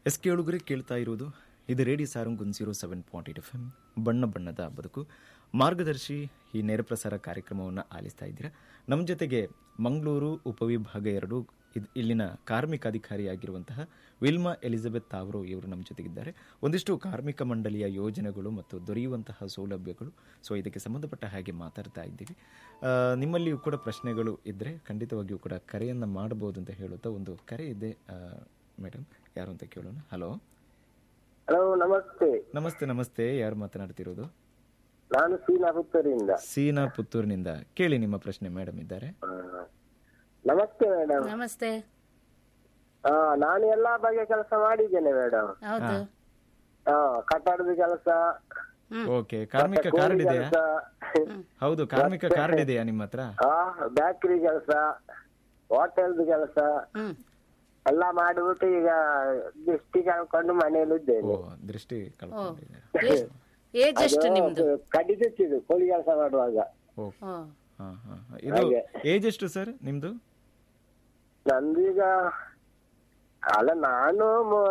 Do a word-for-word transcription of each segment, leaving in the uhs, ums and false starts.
S ಕೇಳುಗರೆ ಕೇಳ್ತಾ ಇರುವುದು ಇದು radio Sarang one zero seven point eight F M ಬಣ್ಣ ಬಣ್ಣದ ಬದುಕು ಮಾರ್ಗದರ್ಶಿ ಈ ನೇರ ಪ್ರಸಾರ ಕಾರ್ಯಕ್ರಮವನ್ನು ಆಲಿಸ್ತಾ ಇದ್ದೀರಾ. ನಮ್ಮ ಜೊತೆಗೆ ಮಂಗಳೂರು ಉಪವಿಭಾಗ ಎರಡು ಇಲ್ಲಿನ ಕಾರ್ಮಿಕ ಅಧಿಕಾರಿಯಾಗಿರುವಂತಹ ವಿಲ್ಮಾ ಎಲಿಜಬೆತ್ ಅವರು ಇವರು ನಮ್ಮ ಜೊತೆಗಿದ್ದಾರೆ. ಒಂದಿಷ್ಟು ಕಾರ್ಮಿಕ ಮಂಡಳಿಯ ಯೋಜನೆಗಳು ಮತ್ತು ದೊರೆಯುವಂತಹ ಸೌಲಭ್ಯಗಳು, ಸೊ ಇದಕ್ಕೆ ಸಂಬಂಧಪಟ್ಟ ಹಾಗೆ ಮಾತಾಡ್ತಾ ಇದ್ದೀವಿ. ನಿಮ್ಮಲ್ಲಿಯೂ ಕೂಡ ಪ್ರಶ್ನೆಗಳು ಇದ್ದರೆ ಖಂಡಿತವಾಗಿಯೂ ಕೂಡ ಕರೆಯನ್ನು ಮಾಡಬಹುದು ಅಂತ ಹೇಳುತ್ತಾ ಒಂದು ಕರೆ ಇದೆ. ಮೇಡಮ್ ಯಾರು ಅಂತ ಕೇಳೋಣ. ಹಲೋ ಹಲೋ, ನಮಸ್ತೆ. ನಮಸ್ತೆ ನಮಸ್ತೆ ಯಾರು ಮಾತನಾಡ್ತಿರೋದು? ನಾನು ಸೀನಾ ಪುತ್ತೂರಿನಿಂದ. ಸೀನಾ ಪುತ್ತೂರಿನಿಂದ. ಕೇಳಿ ನಿಮ್ಮ ಪ್ರಶ್ನೆ, ಮೇಡಮ್ ಇದ್ದಾರೆ. ನಮಸ್ತೆ ಮೇಡಮ್. ನಮಸ್ತೆ. ಹಾ, ನಾನು ಎಲ್ಲಾ ಬಗೆಯ ಕೆಲಸ ಮಾಡಿದ್ದೇನೆ ಮೇಡಮ್. ಹೌದು. ಹಾ, ಕಟ್ಟಡದ ಕೆಲಸ. ಓಕೆ, ಕಾರ್ಮಿಕ ಕಾರ್ಡ್ ಇದೆಯಾ? ಹೌದು, ಕಾರ್ಮಿಕ ಕಾರ್ಡ್ ಇದೆಯಾ ನಿಮ್ಮ ಹತ್ರ? ಹಾ, ಬೇಕರಿ ಕೆಲಸ, ಹೋಟೆಲ್ದ ಕೆಲಸ ಎಲ್ಲ ಮಾಡಿಬಿಟ್ಟು ಈಗ ದೃಷ್ಟಿ ಕಳ್ಕೊಂಡು ಮನೆಯಲ್ಲಿ ಇದ್ದೇನೆ. ದೃಷ್ಟಿ ಕಳ್ಕೊಂಡಿದ್ದೀರಾ? ಏಜ್ ಎಷ್ಟು ನಿಮ್ದು? ಕಡ್ಡಿ ಚುಚ್ಚಿದ್ದು ಕೂಲಿ ಕೆಲಸ ಮಾಡುವಾಗ. ಇದು ಏಜ್ ಎಷ್ಟು ಸರ್ ನಿಮ್ದು? ನಂದೀಗ ಅಲ್ಲ, ನಾನು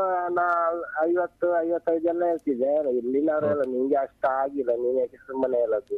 ಐವತ್ತು ಐವತ್ತೈದೆಲ್ಲ ಹೇಳ್ತಿದ್ದೆ. ಇಲ್ಲಿನವರೆಲ್ಲ ನಿಂಗೆ ಅಷ್ಟ ಆಗಿಲ್ಲ, ನೀನ್ ಯಾಕೆ ಸುಮ್ಮನೆ ಹೇಳೋದು.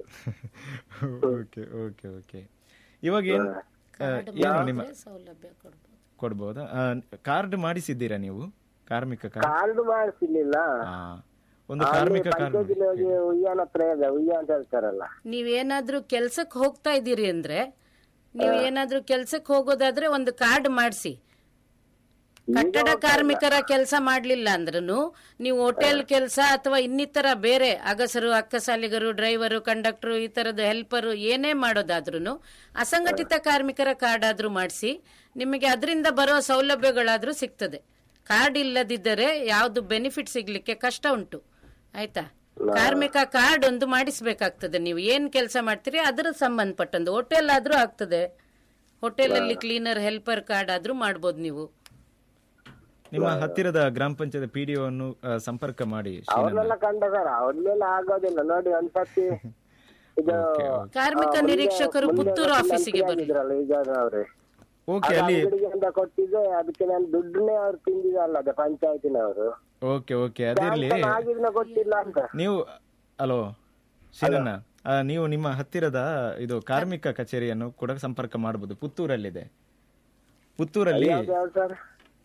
ಓಕೆ ಓಕೆ ಓಕೆ ಇವಾಗ ಏನು ಏನು ನಿಮ್ಮ ಸೌಲಭ್ಯ ಕೊಡ್ಬೋದು ಕೊಡ್ಬೋದಾ? ಕಾರ್ಡ್ ಮಾಡಿಸಿದ್ದೀರಾ ನೀವು? ಕಾರ್ಮಿಕ ಕಾರ್ಡ್ ಮಾಡಿಸಿರ್ಲಿಲ್ಲ. ಒಂದು ಕಾರ್ಮಿಕ ಕಾರ್ಡ್ ಉಯ್ಯಾನ ಹತ್ರ ಇದೆ, ಉಯ್ಯ ಅಂತ ಹೇಳ್ತಾರಲ್ಲ. ನೀವೇನಾದ್ರೂ ಕೆಲ್ಸಕ್ಕೆ ಹೋಗ್ತಾ ಇದ್ದೀರಿ ಅಂದ್ರೆ, ನೀವ್ ಏನಾದ್ರೂ ಕೆಲ್ಸಕ್ಕೆ ಹೋಗೋದಾದ್ರೆ ಒಂದು ಕಾರ್ಡ್ ಮಾಡಿಸಿ. ಕಟ್ಟಡ ಕಾರ್ಮಿಕರ ಕೆಲಸ ಮಾಡ್ಲಿಲ್ಲ ಅಂದ್ರೂ ನೀವು ಹೋಟೆಲ್ ಕೆಲಸ ಅಥವಾ ಇನ್ನಿತರ ಬೇರೆ ಅಗಸರು, ಅಕ್ಕಸಾಲಿಗರು, ಡ್ರೈವರು, ಕಂಡಕ್ಟರ್, ಈ ತರದ ಹೆಲ್ಪರು ಏನೇ ಮಾಡೋದಾದ್ರೂ ಅಸಂಘಟಿತ ಕಾರ್ಮಿಕರ ಕಾರ್ಡ್ ಆದ್ರೂ ಮಾಡಿಸಿ. ನಿಮಗೆ ಅದರಿಂದ ಬರೋ ಸೌಲಭ್ಯಗಳಾದ್ರೂ ಸಿಗ್ತದೆ. ಕಾರ್ಡ್ ಇಲ್ಲದಿದ್ದರೆ ಯಾವ್ದು ಬೆನಿಫಿಟ್ ಸಿಗ್ಲಿಕ್ಕೆ ಕಷ್ಟ ಉಂಟು. ಆಯ್ತಾ? ಕಾರ್ಮಿಕ ಕಾರ್ಡ್ ಒಂದು ಮಾಡಿಸ್ಬೇಕಾಗ್ತದೆ. ನೀವು ಏನ್ ಕೆಲಸ ಮಾಡ್ತೀರಿ ಅದರ ಸಂಬಂಧಪಟ್ಟಂದು. ಹೋಟೆಲ್ ಆದ್ರೂ ಆಗ್ತದೆ, ಹೋಟೆಲ್ ಅಲ್ಲಿ ಕ್ಲೀನರ್, ಹೆಲ್ಪರ್ ಕಾರ್ಡ್ ಆದ್ರೂ ಮಾಡ್ಬೋದು ನೀವು. ನಿಮ್ಮ ಹತ್ತಿರದ ಗ್ರಾಮ ಪಂಚಾಯತ್ ಪಿಡಿಒ ಅನ್ನು ಸಂಪರ್ಕ ಮಾಡಿ. ಅವ್ರನ್ನೆಲ್ಲ ಕಂಡ ಸರ್, ಅವ್ರನ್ನೆಲ್ಲ ಆಗೋದಿಲ್ಲ ನೋಡಿ. ಒಂದ್ಸತಿ ಇದು ಕಾರ್ಮಿಕ ನಿರೀಕ್ಷಕರು ಪುತ್ತೂರು ಆಫೀಸಿಗೆ ಬಂದಿದ್ರಲ್ಲ ಈಗ ಅವ್ರೆ, ಓಕೆ, ಅಲ್ಲಿ ಅಂತ ಕೊಟ್ಟಿದ್ದೆ. ಅದಕ್ಕೆ ನಾನು ದುಡ್ಡನ್ನೇ ಅವ್ರು ತಿಂದಿದಲ್ಲ, ಅದೇ ಪಂಚಾಯತಿನವರು. ಓಕೆ ಓಕೆ ಅದಿರ್ಲಿ. ಗೊತ್ತಿಲ್ಲ ಅಂತ ನೀವು. ಹಲೋ ಶೀಲಣ್ಣ, ನೀವು ನಿಮ್ಮ ಹತ್ತಿರದ ಇದು ಕಾರ್ಮಿಕ ಕಚೇರಿಯನ್ನು ಕೂಡ ಸಂಪರ್ಕ ಮಾಡಬಹುದು. ಪುತ್ತೂರಲ್ಲಿದೆ. ಪುತ್ತೂರಲ್ಲಿ ಸರ್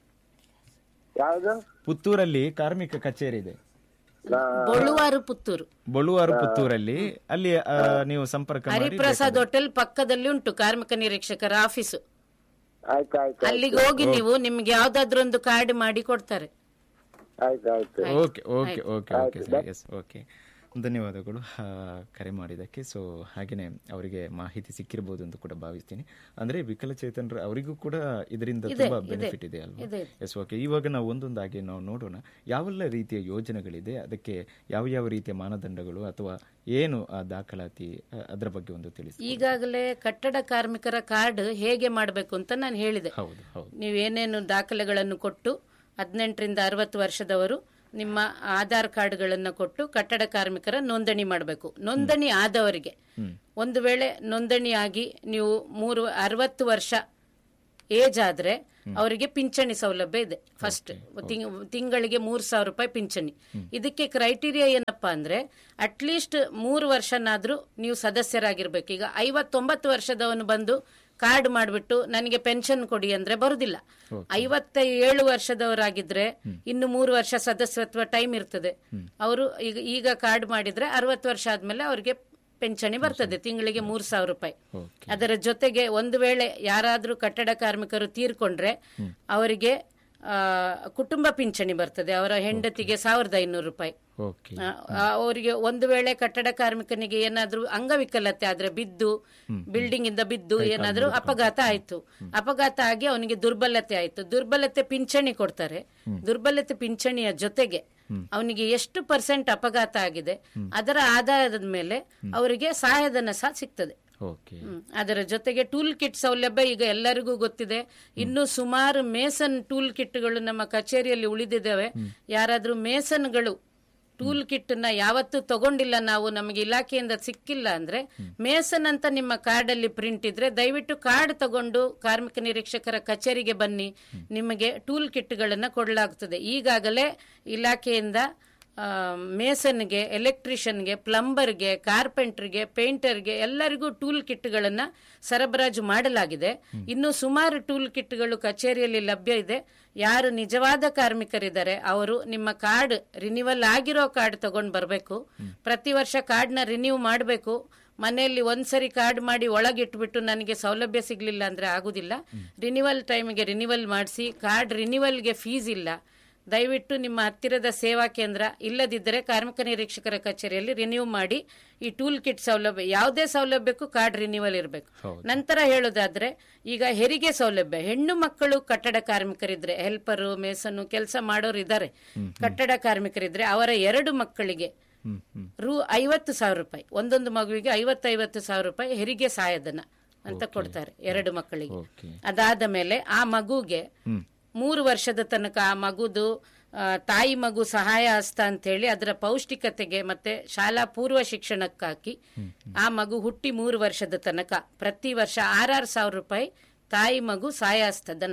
ಯಾವ್ದು? ಪುತ್ತೂರಲ್ಲಿ ಕಾರ್ಮಿಕ ಕಚೇರಿ ಇದೆ. ಬೊಳುವಾರು ಪುತ್ತೂರು. ಬೊಳುವಾರು ಪುತ್ತೂರಲ್ಲಿ ಅಲ್ಲಿ ನೀವು ಸಂಪರ್ಕ ಮಾಡಿ. ಹರಿಪ್ರಸಾದ್ ಹೋಟೆಲ್ ಪಕ್ಕದಲ್ಲಿ ಉಂಟು ಕಾರ್ಮಿಕ ನಿರೀಕ್ಷಕರ ಆಫೀಸು. ಅಲ್ಲಿಗೆ ಹೋಗಿ ನೀವು, ನಿಮ್ಗೆ ಯಾವ್ದಾದ್ರು ಒಂದು ಕಾರ್ಡ್ ಮಾಡಿ ಕೊಡ್ತಾರೆ. Okay okay okay okay yes okay, ಧನ್ಯವಾದಗಳು ಕರೆ ಮಾಡಿದ್ದಕ್ಕೆ. ಸೊ ಹಾಗೇನೆ ಅವರಿಗೆ ಮಾಹಿತಿ ಸಿಕ್ಕಿರಬಹುದು ಅಂತ ಕೂಡ ಭಾವಿಸ್ತೀನಿ. ಅಂದ್ರೆ ವಿಕಲಚೇತನರು ಅವರಿಗೂ ಕೂಡ ಇದರಿಂದ ತುಂಬಾ ಬೆನಿಫಿಟ್ ಇದೆ ಅಲ್ವಾ? ಎಸ್ ಓಕೆ, ಇವಾಗ ನಾವು ಒಂದೊಂದಾಗಿ ನಾವು ನೋಡೋಣ ಯಾವೆಲ್ಲ ರೀತಿಯ ಯೋಜನೆಗಳಿದೆ, ಅದಕ್ಕೆ ಯಾವ ಯಾವ ರೀತಿಯ ಮಾನದಂಡಗಳು ಅಥವಾ ಏನು ಆ ದಾಖಲಾತಿ, ಅದರ ಬಗ್ಗೆ ಒಂದು ತಿಳಿಸಿ. ಈಗಾಗಲೇ ಕಟ್ಟಡ ಕಾರ್ಮಿಕರ ಕಾರ್ಡ್ ಹೇಗೆ ಮಾಡಬೇಕು ಅಂತ ನಾನು ಹೇಳಿದೆ. ಹೌದು ಹೌದು. ನೀವೇನೇನು ದಾಖಲೆಗಳನ್ನು ಕೊಟ್ಟು ಹದಿನೆಂಟರಿಂದ ಅರವತ್ತು ವರ್ಷದವರು ನಿಮ್ಮ ಆಧಾರ್ ಕಾರ್ಡ್ಗಳನ್ನು ಕೊಟ್ಟು ಕಟ್ಟಡ ಕಾರ್ಮಿಕರ ನೋಂದಣಿ ಮಾಡಬೇಕು. ನೋಂದಣಿ ಆದವರಿಗೆ ಒಂದು ವೇಳೆ ನೋಂದಣಿ ಆಗಿ ನೀವು ಮೂರು ಅರವತ್ತು ವರ್ಷ ಏಜ್ ಆದ್ರೆ ಅವರಿಗೆ ಪಿಂಚಣಿ ಸೌಲಭ್ಯ ಇದೆ. ಫಸ್ಟ್ ತಿಂಗಳಿಗೆ ಮೂರ್ ಸಾವಿರ ರೂಪಾಯಿ ಪಿಂಚಣಿ. ಇದಕ್ಕೆ ಕ್ರೈಟೀರಿಯಾ ಏನಪ್ಪಾ ಅಂದ್ರೆ ಅಟ್ಲೀಸ್ಟ್ ಮೂರು ವರ್ಷನಾದ್ರೂ ನೀವು ಸದಸ್ಯರಾಗಿರ್ಬೇಕು. ಈಗ ಐವತ್ತೊಂಬತ್ತು ವರ್ಷದವನು ಬಂದು ಕಾರ್ಡ್ ಮಾಡಿಬಿಟ್ಟು ನನಗೆ ಪೆನ್ಷನ್ ಕೊಡಿ ಅಂದ್ರೆ ಬರುದಿಲ್ಲ. ಐವತ್ತ ಏಳು ವರ್ಷದವರಾಗಿದ್ರೆ ಇನ್ನು ಮೂರು ವರ್ಷ ಸದಸ್ಯತ್ವ ಟೈಮ್ ಇರ್ತದೆ. ಅವರು ಈಗ ಈಗ ಕಾರ್ಡ್ ಮಾಡಿದ್ರೆ ಅರವತ್ತು ವರ್ಷ ಆದ್ಮೇಲೆ ಅವರಿಗೆ ಪೆನ್ಷನ್ ಬರ್ತದೆ, ತಿಂಗಳಿಗೆ ಮೂರ್ ಸಾವಿರ ರೂಪಾಯಿ. ಅದರ ಜೊತೆಗೆ ಒಂದು ವೇಳೆ ಯಾರಾದ್ರೂ ಕಟ್ಟಡ ಕಾರ್ಮಿಕರು ತೀರ್ಕೊಂಡ್ರೆ ಅವರಿಗೆ ಕುಟುಂಬ ಪಿಂಚಣಿ ಬರ್ತದೆ. ಅವರ ಹೆಂಡತಿಗೆ ಸಾವಿರದ ಐನೂರು ರೂಪಾಯಿ. ಅವರಿಗೆ ಒಂದು ವೇಳೆ ಕಟ್ಟಡ ಕಾರ್ಮಿಕನಿಗೆ ಏನಾದ್ರೂ ಅಂಗವಿಕಲತೆ ಆದ್ರೆ, ಬಿದ್ದು ಬಿಲ್ಡಿಂಗ್ ಇಂದ ಬಿದ್ದು ಏನಾದ್ರೂ ಅಪಘಾತ ಆಯ್ತು, ಅಪಘಾತ ಆಗಿ ಅವನಿಗೆ ದುರ್ಬಲತೆ ಆಯ್ತು, ದುರ್ಬಲತೆ ಪಿಂಚಣಿ ಕೊಡ್ತಾರೆ. ದುರ್ಬಲತೆ ಪಿಂಚಣಿಯ ಜೊತೆಗೆ ಅವನಿಗೆ ಎಷ್ಟು ಪರ್ಸೆಂಟ್ ಅಪಘಾತ ಆಗಿದೆ ಅದರ ಆಧಾರದ ಮೇಲೆ ಅವರಿಗೆ ಸಹಾಯಧನ ಸಹ ಸಿಗ್ತದೆ. ಅದರ ಜೊತೆಗೆ ಟೂಲ್ ಕಿಟ್ ಸೌಲಭ್ಯ ಈಗ ಎಲ್ಲರಿಗೂ ಗೊತ್ತಿದೆ. ಇನ್ನು ಸುಮಾರು ಮೇಸನ್ ಟೂಲ್ ಕಿಟ್ಗಳು ನಮ್ಮ ಕಚೇರಿಯಲ್ಲಿ ಉಳಿದಿದ್ದಾವೆ. ಯಾರಾದ್ರೂ ಮೇಸನ್ಗಳು ಟೂಲ್ ಕಿಟ್ ನ ಯಾವತ್ತೂ ತಗೊಂಡಿಲ್ಲ ನಾವು, ನಮಗೆ ಇಲಾಖೆಯಿಂದ ಸಿಕ್ಕಿಲ್ಲ ಅಂದ್ರೆ ಮೇಸನ್ ಅಂತ ನಿಮ್ಮ ಕಾರ್ಡ್ ಅಲ್ಲಿ ಪ್ರಿಂಟ್ ಇದ್ರೆ ದಯವಿಟ್ಟು ಕಾರ್ಡ್ ತಗೊಂಡು ಕಾರ್ಮಿಕ ನಿರೀಕ್ಷಕರ ಕಚೇರಿಗೆ ಬನ್ನಿ, ನಿಮಗೆ ಟೂಲ್ ಕಿಟ್ ಗಳನ್ನ ಕೊಡಲಾಗುತ್ತದೆ. ಈಗಾಗಲೇ ಇಲಾಖೆಯಿಂದ ಮೇಸನ್ಗೆ, ಎಲೆಕ್ಟ್ರಿಷಿಯನ್ಗೆ, ಪ್ಲಂಬರ್ಗೆ, ಕಾರ್ಪೆಂಟರ್ಗೆ, ಪೇಂಟರ್ಗೆ ಎಲ್ಲರಿಗೂ ಟೂಲ್ ಕಿಟ್ಗಳನ್ನು ಸರಬರಾಜು ಮಾಡಲಾಗಿದೆ. ಇನ್ನು ಸುಮಾರು ಟೂಲ್ ಕಿಟ್ಗಳು ಕಚೇರಿಯಲ್ಲಿ ಲಭ್ಯ ಇದೆ. ಯಾರು ನಿಜವಾದ ಕಾರ್ಮಿಕರಿದ್ದಾರೆ ಅವರು ನಿಮ್ಮ ಕಾರ್ಡ್ ರಿನ್ಯೂವಲ್ ಆಗಿರೋ ಕಾರ್ಡ್ ತಗೊಂಡು ಬರಬೇಕು. ಪ್ರತಿ ವರ್ಷ ಕಾರ್ಡ್ನ ರಿನ್ಯೂ ಮಾಡಬೇಕು. ಮನೆಯಲ್ಲಿ ಒಂದ್ಸರಿ ಕಾರ್ಡ್ ಮಾಡಿ ಒಳಗಿಟ್ಬಿಟ್ಟು ನನಗೆ ಸೌಲಭ್ಯ ಸಿಗ್ಲಿಲ್ಲ ಅಂದ್ರೆ ಆಗುದಿಲ್ಲ. ರಿನ್ಯೂವಲ್ ಟೈಮಿಗೆ ರಿನ್ಯೂವಲ್ ಮಾಡಿಸಿ. ಕಾರ್ಡ್ ರಿನ್ಯೂವಲ್ಗೆ ಫೀಸ್ ಇಲ್ಲ. ದಯವಿಟ್ಟು ನಿಮ್ಮ ಹತ್ತಿರದ ಸೇವಾ ಕೇಂದ್ರ ಇಲ್ಲದಿದ್ದರೆ ಕಾರ್ಮಿಕ ನಿರೀಕ್ಷಕರ ಕಚೇರಿಯಲ್ಲಿ ರಿನ್ಯೂ ಮಾಡಿ. ಈ ಟೂಲ್ ಕಿಟ್ ಸೌಲಭ್ಯ, ಯಾವುದೇ ಸೌಲಭ್ಯಕ್ಕೂ ಕಾರ್ಡ್ ರಿನ್ಯೂವಲ್ ಇರಬೇಕು. ನಂತರ ಹೇಳೋದಾದ್ರೆ, ಈಗ ಹೆರಿಗೆ ಸೌಲಭ್ಯ, ಹೆಣ್ಣು ಮಕ್ಕಳು ಕಟ್ಟಡ ಕಾರ್ಮಿಕರಿದ್ರೆ, ಹೆಲ್ಪರು, ಮೇಸನ್ನು ಕೆಲಸ ಮಾಡೋರು ಇದ್ದಾರೆ, ಕಟ್ಟಡ ಕಾರ್ಮಿಕರಿದ್ರೆ ಅವರ ಎರಡು ಮಕ್ಕಳಿಗೆ ರು ಐವತ್ತು ಸಾವಿರ ರೂಪಾಯಿ, ಒಂದೊಂದು ಮಗುವಿಗೆ ಐವತ್ತೈವತ್ತು ಸಾವಿರ ರೂಪಾಯಿ ಹೆರಿಗೆ ಸಹಾಯಧನ ಅಂತ ಕೊಡ್ತಾರೆ ಎರಡು ಮಕ್ಕಳಿಗೆ. ಅದಾದ ಮೇಲೆ ಆ ಮಗುಗೆ ಮೂರು ವರ್ಷದ ತನಕ ಆ ಮಗುದು ತಾಯಿ ಮಗು ಸಹಾಯ ಹಸ್ತ ಅಂತ ಹೇಳಿ ಅದರ ಪೌಷ್ಟಿಕತೆಗೆ ಮತ್ತೆ ಶಾಲಾ ಪೂರ್ವ ಶಿಕ್ಷಣಕ್ಕಾಗಿ ಆ ಮಗು ಹುಟ್ಟಿ ಮೂರು ವರ್ಷದ ತನಕ ಪ್ರತಿ ವರ್ಷ ಆರಾರು ಸಾವಿರ ರೂಪಾಯಿ ತಾಯಿ ಮಗು ಸಹಾಯ ಹಸ್ತದನ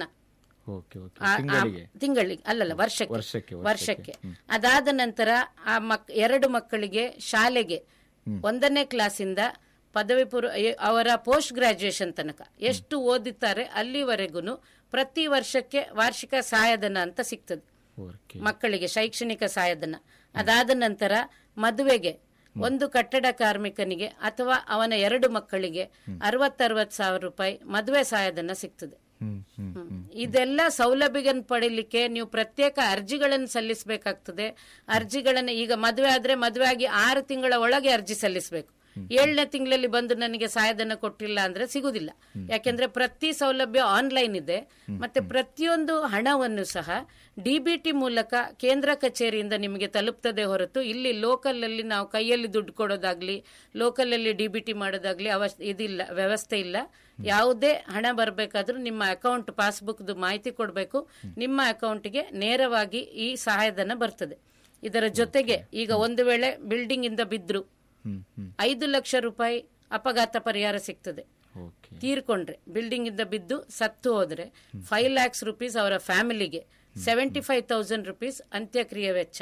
ತಿಂಗಳಿಗೆ ಅಲ್ಲಲ್ಲ ವರ್ಷಕ್ಕೆ ವರ್ಷಕ್ಕೆ ಅದಾದ ನಂತರ ಆ ಮಕ್ ಎರಡು ಮಕ್ಕಳಿಗೆ ಶಾಲೆಗೆ ಒಂದನೇ ಕ್ಲಾಸಿಂದ ಪದವಿ ಪೂರ್ವ ಅವರ ಪೋಸ್ಟ್ ಗ್ರಾಜುಯೇಷನ್ ತನಕ ಎಷ್ಟು ಓದುತ್ತಾರೆ ಅಲ್ಲಿವರೆಗೂ ಪ್ರತಿ ವರ್ಷಕ್ಕೆ ವಾರ್ಷಿಕ ಸಹಾಯಧನ ಅಂತ ಸಿಗ್ತದೆ ಮಕ್ಕಳಿಗೆ, ಶೈಕ್ಷಣಿಕ ಸಹಾಯಧನ. ಅದಾದ ನಂತರ ಮದುವೆಗೆ ಒಂದು ಕಟ್ಟಡ ಕಾರ್ಮಿಕನಿಗೆ ಅಥವಾ ಅವನ ಎರಡು ಮಕ್ಕಳಿಗೆ ಅರವತ್ತರವತ್ತು ಸಾವಿರ ರೂಪಾಯಿ ಮದುವೆ ಸಹಾಯಧನ ಸಿಗ್ತದೆ. ಇದೆಲ್ಲ ಸೌಲಭ್ಯಗಳನ್ನು ಪಡೀಲಿಕ್ಕೆ ನೀವು ಪ್ರತ್ಯೇಕ ಅರ್ಜಿಗಳನ್ನು ಸಲ್ಲಿಸಬೇಕಾಗ್ತದೆ. ಅರ್ಜಿಗಳನ್ನು ಈಗ ಮದುವೆ ಆದ್ರೆ ಮದುವೆ ಆಗಿ ಆರು ತಿಂಗಳ ಒಳಗೆ ಅರ್ಜಿ ಸಲ್ಲಿಸಬೇಕು. ಏಳನೇ ತಿಂಗಳಲ್ಲಿ ಬಂದು ನನಗೆ ಸಹಾಯಧನ ಕೊಟ್ಟಿಲ್ಲ ಅಂದ್ರೆ ಸಿಗುದಿಲ್ಲ. ಯಾಕೆಂದ್ರೆ ಪ್ರತಿ ಸೌಲಭ್ಯ ಆನ್ಲೈನ್ ಇದೆ. ಮತ್ತೆ ಪ್ರತಿಯೊಂದು ಹಣವನ್ನು ಸಹ ಡಿಬಿಟಿ ಮೂಲಕ ಕೇಂದ್ರ ಕಚೇರಿಯಿಂದ ನಿಮಗೆ ತಲುಪ್ತದೆ ಹೊರತು ಇಲ್ಲಿ ಲೋಕಲ್ ಅಲ್ಲಿ ನಾವು ಕೈಯಲ್ಲಿ ದುಡ್ಡು ಕೊಡೋದಾಗ್ಲಿ, ಲೋಕಲ್ ಅಲ್ಲಿ ಡಿಬಿಟಿ ಮಾಡೋದಾಗ್ಲಿ ಅವಶ್ಯ ಇದಿಲ್ಲ, ವ್ಯವಸ್ಥೆ ಇಲ್ಲ. ಯಾವುದೇ ಹಣ ಬರಬೇಕಾದ್ರೂ ನಿಮ್ಮ ಅಕೌಂಟ್ ಪಾಸ್ಬುಕ್ ಮಾಹಿತಿ ಕೊಡಬೇಕು. ನಿಮ್ಮ ಅಕೌಂಟ್ಗೆ ನೇರವಾಗಿ ಈ ಸಹಾಯಧನ ಬರ್ತದೆ. ಇದರ ಜೊತೆಗೆ ಈಗ ಒಂದು ವೇಳೆ ಬಿಲ್ಡಿಂಗ್ ಇಂದ ಬಿದ್ರು ಐದು ಲಕ್ಷ ರೂಪಾಯಿ ಅಪಘಾತ ಪರಿಹಾರ ಸಿಗ್ತದೆ. ತೀರ್ಕೊಂಡ್ರೆ, ಬಿಲ್ಡಿಂಗ್ ಇಂದ ಬಿದ್ದು ಸತ್ತು ಹೋದ್ರೆ ಫೈವ್ ಲ್ಯಾಕ್ಸ್ ರುಪೀಸ್ ಅವರ ಫ್ಯಾಮಿಲಿಗೆ, ಸೆವೆಂಟಿ ಫೈವ್ ತೌಸಂಡ್ ರುಪೀಸ್ ಅಂತ್ಯಕ್ರಿಯೆ ವೆಚ್ಚ.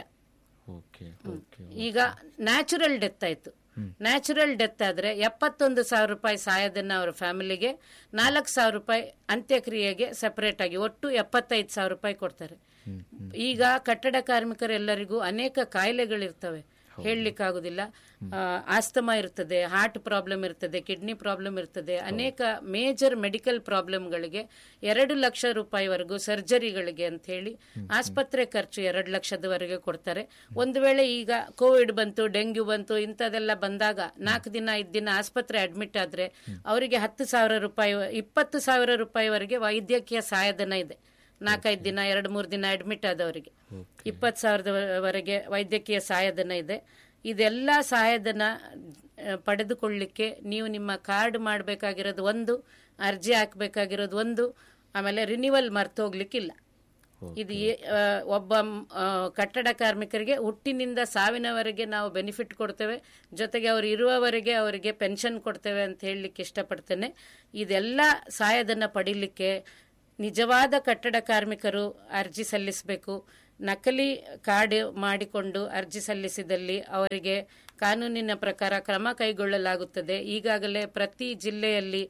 ಈಗ ನ್ಯಾಚುರಲ್ ಡೆತ್ ಆಯ್ತು, ನ್ಯಾಚುರಲ್ ಡೆತ್ ಆದ್ರೆ ಎಪ್ಪತ್ತೊಂದು ಸಾವಿರ ರೂಪಾಯಿ ಸಹಾಯಧನ ಅವರ ಫ್ಯಾಮಿಲಿಗೆ, ನಾಲ್ಕು ಸಾವಿರ ರೂಪಾಯಿ ಅಂತ್ಯಕ್ರಿಯೆಗೆ ಸೆಪರೇಟ್ ಆಗಿ ಒಟ್ಟು ಎಪ್ಪತ್ತೈದು ಸಾವಿರ ರೂಪಾಯಿ ಕೊಡ್ತಾರೆ. ಈಗ ಕಟ್ಟಡ ಕಾರ್ಮಿಕರೆಲ್ಲರಿಗೂ ಅನೇಕ ಕಾಯಿಲೆಗಳಿರ್ತವೆ, ಹೇಳಲಿಕ್ಕಾಗುದಿಲ್ಲ. ಆಸ್ತಮಾ ಇರ್ತದೆ, ಹಾರ್ಟ್ ಪ್ರಾಬ್ಲಮ್ ಇರ್ತದೆ, ಕಿಡ್ನಿ ಪ್ರಾಬ್ಲಮ್ ಇರ್ತದೆ, ಅನೇಕ ಮೇಜರ್ ಮೆಡಿಕಲ್ ಪ್ರಾಬ್ಲಮ್ಗಳಿಗೆ ಎರಡು ಲಕ್ಷ ರೂಪಾಯಿವರೆಗೂ ಸರ್ಜರಿಗಳಿಗೆ ಅಂತ ಹೇಳಿ ಆಸ್ಪತ್ರೆ ಖರ್ಚು ಎರಡು ಲಕ್ಷದವರೆಗೆ ಕೊಡ್ತಾರೆ. ಒಂದು ವೇಳೆ ಈಗ ಕೋವಿಡ್ ಬಂತು, ಡೆಂಗ್ಯೂ ಬಂತು, ಇಂಥದೆಲ್ಲ ಬಂದಾಗ ನಾಲ್ಕು ದಿನ ಐದು ದಿನ ಆಸ್ಪತ್ರೆ ಅಡ್ಮಿಟ್ ಆದ್ರೆ ಅವರಿಗೆ ಹತ್ತು ಸಾವಿರ ರೂಪಾಯಿ ಇಪ್ಪತ್ತು ಸಾವಿರ ರೂಪಾಯಿವರೆಗೆ ವೈದ್ಯಕೀಯ ಸಹಾಯಧನ ಇದೆ. ನಾಲ್ಕೈದು ದಿನ ಎರಡು ಮೂರು ದಿನ ಅಡ್ಮಿಟ್ ಆದವರಿಗೆ ಇಪ್ಪತ್ತು ಸಾವಿರದವರೆಗೆ ವೈದ್ಯಕೀಯ ಸಹಾಯಧನ ಇದೆ. ಇದೆಲ್ಲ ಸಹಾಯಧನ ಪಡೆದುಕೊಳ್ಳಿಕ್ಕೆ ನೀವು ನಿಮ್ಮ ಕಾರ್ಡ್ ಮಾಡಬೇಕಾಗಿರೋದು ಒಂದು, ಅರ್ಜಿ ಹಾಕಬೇಕಾಗಿರೋದು ಒಂದು, ಆಮೇಲೆ ರಿನ್ಯೂವಲ್ ಮರ್ತು ಹೋಗ್ಲಿಕ್ಕಿಲ್ಲ. ಇದು ಒಬ್ಬ ಕಟ್ಟಡ ಕಾರ್ಮಿಕರಿಗೆ ಹುಟ್ಟಿನಿಂದ ಸಾವಿನವರೆಗೆ ನಾವು ಬೆನಿಫಿಟ್ ಕೊಡ್ತೇವೆ, ಜೊತೆಗೆ ಅವರು ಇರುವವರೆಗೆ ಅವರಿಗೆ ಪೆನ್ಷನ್ ಕೊಡ್ತೇವೆ ಅಂತ ಹೇಳಲಿಕ್ಕೆ ಇಷ್ಟಪಡ್ತೇನೆ. ಇದೆಲ್ಲ ಸಹಾಯಧನ ಪಡೀಲಿಕ್ಕೆ ನಿಜವಾದ ಕಟ್ಟಡ ಕಾರ್ಮಿಕರು ಅರ್ಜಿ ಸಲ್ಲಿಸಬೇಕು. ನಕಲಿ ಕಾರ್ಡ್ ಮಾಡಿಕೊಂಡು ಅರ್ಜಿ ಸಲ್ಲಿಸಿದಲ್ಲಿ ಅವರಿಗೆ ಕಾನೂನಿನ ಪ್ರಕಾರ ಕ್ರಮ ಕೈಗೊಳ್ಳಲಾಗುತ್ತದೆ. ಈಗಾಗಲೇ ಪ್ರತಿ ಜಿಲ್ಲೆಯಲ್ಲಿ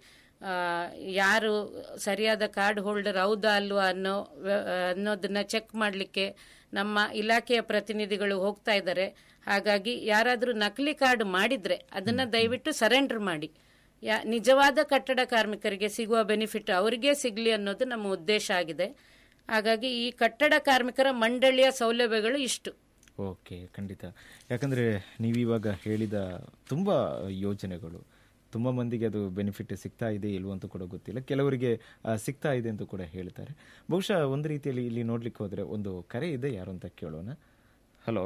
ಯಾರು ಸರಿಯಾದ ಕಾರ್ಡ್ ಹೋಲ್ಡರ್ ಹೌದಾ ಅಲ್ವಾ ಅನ್ನೋ ಅನ್ನೋದನ್ನ ಚೆಕ್ ಮಾಡಲಿಕ್ಕೆ ನಮ್ಮ ಇಲಾಖೆಯ ಪ್ರತಿನಿಧಿಗಳು ಹೋಗ್ತಾ ಇದ್ದಾರೆ. ಹಾಗಾಗಿ ಯಾರಾದರೂ ನಕಲಿ ಕಾರ್ಡ್ ಮಾಡಿದ್ರೆ ಅದನ್ನ ದಯವಿಟ್ಟು ಸರೆಂಡರ್ ಮಾಡಿ. ಯಾ ನಿಜವಾದ ಕಟ್ಟಡ ಕಾರ್ಮಿಕರಿಗೆ ಸಿಗುವ ಬೆನಿಫಿಟ್ ಅವರಿಗೆ ಸಿಗಲಿ ಅನ್ನೋದು ನಮ್ಮ ಉದ್ದೇಶ ಆಗಿದೆ. ಹಾಗಾಗಿ ಈ ಕಟ್ಟಡ ಕಾರ್ಮಿಕರ ಮಂಡಳಿಯ ಸೌಲಭ್ಯಗಳು ಇಷ್ಟು. ಓಕೆ, ಖಂಡಿತ. ಯಾಕಂದರೆ ನೀವಿವಾಗ ಹೇಳಿದ ತುಂಬ ಯೋಜನೆಗಳು ತುಂಬ ಮಂದಿಗೆ ಅದು ಬೆನಿಫಿಟ್ ಸಿಗ್ತಾ ಇದೆ ಇಲ್ವೋ ಅಂತ ಕೂಡ ಗೊತ್ತಿಲ್ಲ, ಕೆಲವರಿಗೆ ಸಿಗ್ತಾ ಇದೆ ಅಂತ ಕೂಡ ಹೇಳ್ತಾರೆ. ಬಹುಶಃ ಒಂದು ರೀತಿಯಲ್ಲಿ ಇಲ್ಲಿ ನೋಡ್ಲಿಕ್ಕೆ ಹೋದ್ರೆ ಒಂದು ಕರೆ ಇದೆ, ಯಾರು ಅಂತ ಕೇಳೋಣ. ಹಲೋ,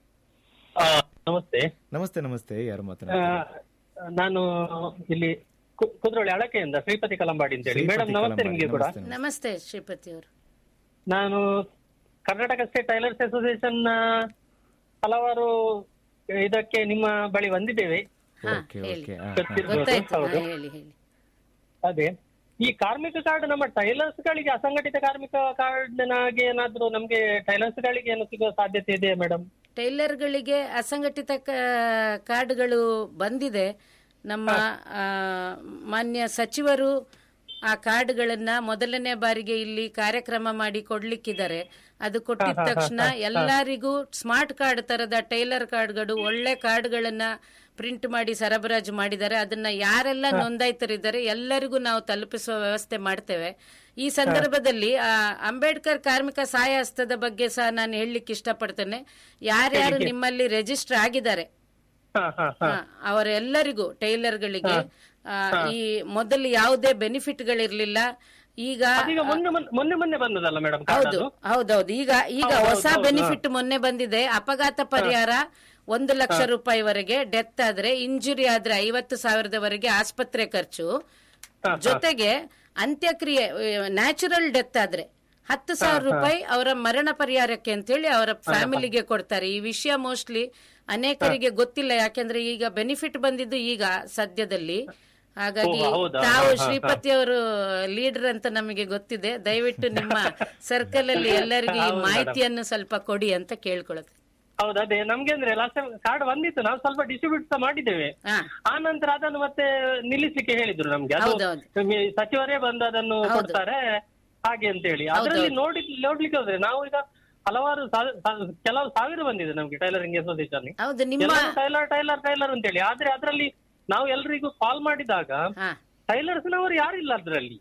ನಮಸ್ತೆ. ನಮಸ್ತೆ ನಮಸ್ತೆ ಯಾರು ಮಾತನಾಡ್ತಾರೆ? ನಾನು ಇಲ್ಲಿ ಕುದ್ರೋಳಿ ಅಳಕೆಯಿಂದ ಶ್ರೀಪತಿ ಕಲಂಬಾಡಿ ಅಂತ ಹೇಳಿ. ಮೇಡಮ್ ನಮಸ್ತೆ. ನಿಮಗೆ ಕೂಡ ನಮಸ್ತೆ ಶ್ರೀಪತಿ ಅವರು. ನಾನು ಕರ್ನಾಟಕ ಸ್ಟೇಟ್ ಟೈಲರ್ಸ್ ಅಸೋಸಿಯೇಷನ್ ಹಲವಾರು ಇದಕ್ಕೆ ನಿಮ್ಮ ಬಳಿ ಬಂದಿದ್ದೇವೆ. ಹಾ ಓಕೆ ಹೇಳಿ, ಓಕೆ ಗೊತ್ತಿರ್ಬೋದು. ಗೊತ್ತಾಯ್ತು. ಹೌದು. ಹಾ, ಹೇಳಿ ಹೇಳಿ. ಅದೇ ಈ ಕಾರ್ಮಿಕ ಕಾರ್ಡ್ ನಮ್ಮ ಟೈಲರ್ಸ್ ಗಳಿಗೆ, ಅಸಂಘಟಿತ ಕಾರ್ಮಿಕ ಕಾರ್ಡ್ನಾಗೆ ಏನಾದ್ರು ನಮ್ಗೆ ಟೈಲರ್ಸ್ ಗಳಿಗೆ ಏನು ಸಿಗುವ ಸಾಧ್ಯತೆ ಇದೆಯಾ ಮೇಡಮ್? ಟೈಲರ್ಗಳಿಗೆ ಅಸಂಘಟಿತ ಕ- ಕಾರ್ಡ್ಗಳು ಬಂದಿದೆ. ನಮ್ಮ ಆ, ಮಾನ್ಯ ಸಚಿವರು ಆ ಕಾರ್ಡ್ಗಳನ್ನ ಮೊದಲನೇ ಬಾರಿಗೆ ಇಲ್ಲಿ ಕಾರ್ಯಕ್ರಮ ಮಾಡಿ ಕೊಡ್ಲಿಕ್ಕಿದ್ದಾರೆ. ಅದು ಕೊಟ್ಟಿದ ತಕ್ಷಣ ಎಲ್ಲರಿಗೂ ಸ್ಮಾರ್ಟ್ ಕಾರ್ಡ್ ತರದ ಟೈಲರ್ ಕಾರ್ಡ್ಗಳು, ಒಳ್ಳೆ ಕಾರ್ಡ್ಗಳನ್ನ ಪ್ರಿಂಟ್ ಮಾಡಿ ಸರಬರಾಜು ಮಾಡಿದ್ದಾರೆ. ಅದನ್ನ ಯಾರೆಲ್ಲ ನೋಂದಾಯಿತರಿದ್ದಾರೆ ಎಲ್ಲರಿಗೂ ನಾವು ತಲುಪಿಸುವ ವ್ಯವಸ್ಥೆ ಮಾಡ್ತೇವೆ. ಈ ಸಂದರ್ಭದಲ್ಲಿ ಆ, ಅಂಬೇಡ್ಕರ್ ಕಾರ್ಮಿಕ ಸಹಾಯ ಹಸ್ತದ ಬಗ್ಗೆ ಸಹ ನಾನು ಹೇಳಲಿಕ್ಕೆ ಇಷ್ಟಪಡ್ತೇನೆ. ಯಾರ್ಯಾರು ನಿಮ್ಮಲ್ಲಿ ರಿಜಿಸ್ಟರ್ ಆಗಿದ್ದಾರೆ ಅವರೆಲ್ಲರಿಗೂ, ಟೈಲರ್ಗಳಿಗೆ ಈ ಮೊದಲು ಯಾವುದೇ ಬೆನಿಫಿಟ್ ಗಳಿರ್ಲಿಲ್ಲ. ಈಗ ಮೊನ್ನೆ ಮೊನ್ನೆ ಮೊನ್ನೆ ಬಂದದಲ್ಲ ಮೇಡಮ್? ಹೌದು ಹೌದೌದು. ಈಗ ಈಗ ಹೊಸ ಬೆನಿಫಿಟ್ ಮೊನ್ನೆ ಬಂದಿದೆ. ಅಪಘಾತ ಪರಿಹಾರ ಒಂದು ಲಕ್ಷ ರೂಪಾಯಿವರೆಗೆ, ಡೆತ್ ಆದ್ರೆ, ಇಂಜುರಿ ಆದ್ರೆ ಐವತ್ತು ಸಾವಿರದವರೆಗೆ ಆಸ್ಪತ್ರೆ ಖರ್ಚು, ಜೊತೆಗೆ ಅಂತ್ಯಕ್ರಿಯೆ ನ್ಯಾಚುರಲ್ ಡೆತ್ ಆದ್ರೆ ಹತ್ತು ಸಾವಿರ ರೂಪಾಯಿ ಅವರ ಮರಣ ಪರಿಹಾರಕ್ಕೆ ಅಂತೇಳಿ ಅವರ ಫ್ಯಾಮಿಲಿಗೆ ಕೊಡ್ತಾರೆ. ಈ ವಿಷಯ ಮೋಸ್ಟ್ಲಿ ಅನೇಕರಿಗೆ ಗೊತ್ತಿಲ್ಲ, ಯಾಕೆಂದ್ರೆ ಈಗ ಬೆನಿಫಿಟ್ ಬಂದಿದ್ದು ಈಗ ಸದ್ಯದಲ್ಲಿ. ಹಾಗಾಗಿ ತಾವು ಶ್ರೀಪತಿ ಅವರು ಲೀಡರ್ ಅಂತ ನಮಗೆ ಗೊತ್ತಿದೆ. ದಯವಿಟ್ಟು ನಿಮ್ಮ ಸರ್ಕಲ್ ಅಲ್ಲಿ ಎಲ್ಲರಿಗೂ ಈ ಮಾಹಿತಿಯನ್ನು ಸ್ವಲ್ಪ ಕೊಡಿ ಅಂತ ಕೇಳ್ಕೊಳತ್ತೆ. ಹೌದು, ಅದೇ ನಮ್ಗೆ ಅಂದ್ರೆ ಲಾಸ್ಟ್ ಟೈಮ್ ಕಾರ್ಡ್ ಬಂದಿತ್ತು, ನಾವು ಸ್ವಲ್ಪ ಡಿಸ್ಟ್ರಿಬ್ಯೂಟ್ ಸಹ ಮಾಡಿದ್ದೇವೆ. ಆ ನಂತರ ಅದನ್ನು ಮತ್ತೆ ನಿಲ್ಲಿಸ್ಲಿಕ್ಕೆ ಹೇಳಿದ್ರು ನಮ್ಗೆ. ಅದು ಸಚಿವರೇ ಬಂದು ಅದನ್ನು ಕೊಡ್ತಾರೆ ಹಾಗೆ ಅಂತ ಹೇಳಿ. ಅದರಲ್ಲಿ ನೋಡಿ ನೋಡ್ಲಿಕ್ಕೆ ಹೋದ್ರೆ ನಾವು ಈಗ ಹಲವಾರು ಕೆಲವು ಸಾವಿರ ಬಂದಿದೆ ನಮ್ಗೆ tailoring association, tailor tailor tailor ಅಂತ ಹೇಳಿ. ಆದ್ರೆ ಅದರಲ್ಲಿ ನಾವು ಎಲ್ರಿಗೂ ಕಾಲ್ ಮಾಡಿದಾಗ ಟೈಲರ್ಸ್ ನವರು ಯಾರಿಲ್ಲ ಅದ್ರಲ್ಲಿ.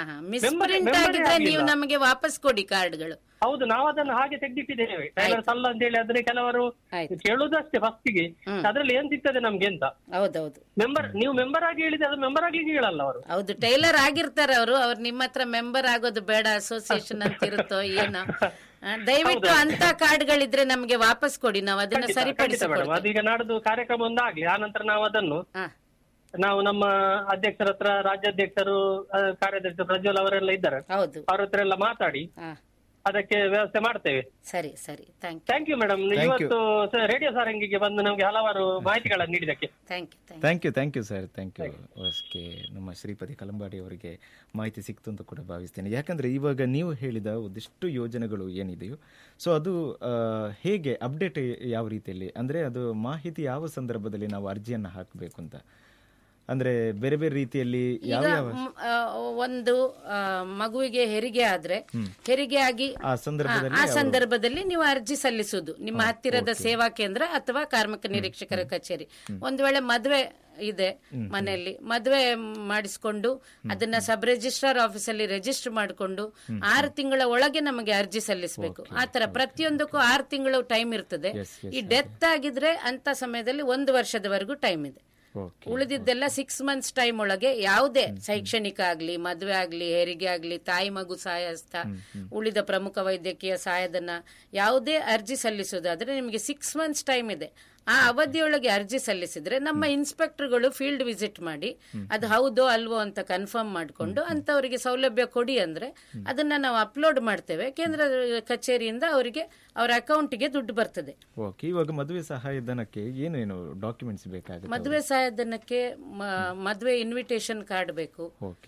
ನೀವು ನಮಗೆ ವಾಪಸ್ ಕೊಡಿ ಕಾರ್ಡ್ಗಳು. ಹೌದು, ನಾವು ಅದನ್ನು ಹಾಗೆ ತೆಗೆದಿಟ್ಟಿದ್ದೇವೆ. ಟೈಲರ್ಸ್ ಅಲ್ಲ ಅಂತ ಹೇಳಿ ಆದ್ರೆ ಕೆಲವರು ಕೇಳುದಷ್ಟೇ ಫಸ್ಟಿಗೆ, ಅದ್ರಲ್ಲಿ ಏನ್ ಸಿಗ್ತದೆ ನಮ್ಗೆ ಅಂತ. ಹೌದೌದು. ಮೆಂಬರ್ ನೀವು ಮೆಂಬರ್ ಆಗಿ ಹೇಳಿದ್ರೆ ಅದು ಮೆಂಬರ್ ಆಗ್ಲಿಕ್ಕೆ ಹೇಳಲ್ಲ ಅವರು. ಹೌದು, ಟೈಲರ್ ಆಗಿರ್ತಾರೆ ಅವರು. ಅವ್ರು ನಿಮ್ಮ ಹತ್ರ ಮೆಂಬರ್ ಆಗೋದು ಬೇಡ, ಅಸೋಸಿಯೇಷನ್ ಅಂತ ಇರುತ್ತೋ ಏನೋ. ದಯವಿಟ್ಟು ಅಂತ ಕಾರ್ಡ್ಗಳಿದ್ರೆ ನಮ್ಗೆ ವಾಪಸ್ ಕೊಡಿ, ನಾವು ಅದನ್ನ ಸರಿಪಡಿಸಿಕೊಡ್ತೇವೆ. ಅದೀಗ ನಾಡ್ದು ಕಾರ್ಯಕ್ರಮ ಒಂದಾಗ್ಲಿ, ಆ ನಂತರ ನಾವು ಅದನ್ನು ನಾವು ನಮ್ಮ ಅಧ್ಯಕ್ಷರ ಹತ್ರ, ರಾಜ್ಯಾಧ್ಯಕ್ಷರು, ಕಾರ್ಯಾಧ್ಯಕ್ಷರು ಪ್ರಜ್ವಲ್ ಅವರೆಲ್ಲ ಇದ್ದಾರೆ, ಅವ್ರ ಹತ್ರ ಎಲ್ಲ ಮಾತಾಡಿ ಅದಕ್ಕೆ ವ್ಯವಸ್ಥೆ ಮಾಡ್ತೇವೆ. ಸರಿ ಸರಿ, ಥ್ಯಾಂಕ್ ಯು ಮೇಡಮ್. ಇವತ್ತು ರೇಡಿಯೋ ಸಾರಂಗಿಗೆ ಬಂದು ನಮ್ಗೆ ಹಲವಾರು ಮಾಹಿತಿಗಳನ್ನು ನೀಡಿದಕ್ಕೆ thank you thank you thank you sir, thank you. Okay, ನಮ್ಮ ಶ್ರೀಪತಿ ಕಲಂಬಾಡಿ ಅವರಿಗೆ ಮಾಹಿತಿ ಸಿಕ್ತು ಅಂತ ಕೂಡ ಭಾವಿಸ್ತೇನೆ. ಯಾಕಂದ್ರೆ ಇವಾಗ ನೀವು ಹೇಳಿದ ಒಂದಿಷ್ಟು ಯೋಜನೆಗಳು ಏನಿದೆಯೋ, ಸೊ ಅದು ಹೇಗೆ ಅಪ್ಡೇಟ್ ಯಾವ ರೀತಿಯಲ್ಲಿ, ಅಂದ್ರೆ ಅದು ಮಾಹಿತಿ ಯಾವ ಸಂದರ್ಭದಲ್ಲಿ ನಾವು ಅರ್ಜಿಯನ್ನು ಹಾಕಬೇಕು ಅಂತ, ಅಂದ್ರೆ ಬೇರೆ ಬೇರೆ ರೀತಿಯಲ್ಲಿ ಯಾವ ಯಾವ ಒಂದು ಮಗುವಿಗೆ ಹೆರಿಗೆ ಆದ್ರೆ ಹೆರಿಗೆ ಆಗಿ ಆ ಸಂದರ್ಭದಲ್ಲಿ ನೀವು ಅರ್ಜಿ ಸಲ್ಲಿಸುವುದು ನಿಮ್ಮ ಹತ್ತಿರದ ಸೇವಾ ಕೇಂದ್ರ ಅಥವಾ ಕಾರ್ಮಿಕ ನಿರೀಕ್ಷಕರ ಕಚೇರಿ. ಒಂದು ವೇಳೆ ಮದುವೆ ಇದೆ ಮನೆಯಲ್ಲಿ, ಮದುವೆ ಮಾಡಿಸ್ಕೊಂಡು ಅದನ್ನ ಸಬ್ ರಿಜಿಸ್ಟ್ರಾರ್ ಆಫೀಸಲ್ಲಿ ರಿಜಿಸ್ಟರ್ ಮಾಡಿಕೊಂಡು ಆರು ತಿಂಗಳ ಒಳಗೆ ನಮಗೆ ಅರ್ಜಿ ಸಲ್ಲಿಸಬೇಕು. ಆತರ ಪ್ರತಿಯೊಂದಕ್ಕೂ ಆರು ತಿಂಗಳು ಟೈಮ್ ಇರ್ತದೆ. ಈ ಡೆತ್ ಆಗಿದ್ರೆ ಅಂತ ಸಮಯದಲ್ಲಿ ಒಂದು ವರ್ಷದವರೆಗೂ ಟೈಮ್ ಇದೆ. ಉಳಿದಿದ್ದೆಲ್ಲ ಸಿಕ್ಸ್ ಮಂತ್ಸ್ ಟೈಮ್ ಒಳಗೆ ಯಾವುದೇ ಶೈಕ್ಷಣಿಕ ಆಗ್ಲಿ, ಮದುವೆ ಆಗ್ಲಿ, ಹೆರಿಗೆ ಆಗ್ಲಿ, ತಾಯಿ ಮಗು ಸಹಾಯಸ್ತ, ಉಳಿದ ಪ್ರಮುಖ ವೈದ್ಯಕೀಯ ಸಹಾಯಧನ ಯಾವುದೇ ಅರ್ಜಿ ಸಲ್ಲಿಸೋದಾದ್ರೆ ನಿಮಗೆ ಸಿಕ್ಸ್ ಮಂತ್ಸ್ ಟೈಮ್ ಇದೆ. ಆ ಅವಧಿಯೊಳಗೆ ಅರ್ಜಿ ಸಲ್ಲಿಸಿದ್ರೆ ನಮ್ಮ ಇನ್ಸ್ಪೆಕ್ಟರ್ಗಳು ಫೀಲ್ಡ್ ವಿಸಿಟ್ ಮಾಡಿ ಅದು ಹೌದೋ ಅಲ್ವೋ ಅಂತ ಕನ್ಫರ್ಮ್ ಮಾಡಿಕೊಂಡು ಅಂತವರಿಗೆ ಸೌಲಭ್ಯ ಕೊಡಿ ಅಂದ್ರೆ ಅದನ್ನ ನಾವು ಅಪ್ಲೋಡ್ ಮಾಡ್ತೇವೆ. ಕೇಂದ್ರ ಕಚೇರಿಯಿಂದ ಅವರಿಗೆ ಅವರ ಅಕೌಂಟ್ಗೆ ದುಡ್ಡು ಬರ್ತದೆ. ಇವಾಗ ಮದುವೆ ಸಹಾಯಧನಕ್ಕೆ ಏನೇನು ಡಾಕ್ಯುಮೆಂಟ್ಸ್ ಬೇಕಾಗುತ್ತೆ? ಮದುವೆ ಸಹಾಯಧನಕ್ಕೆ ಮದುವೆ ಇನ್ವಿಟೇಷನ್ ಕಾರ್ಡ್ ಬೇಕು,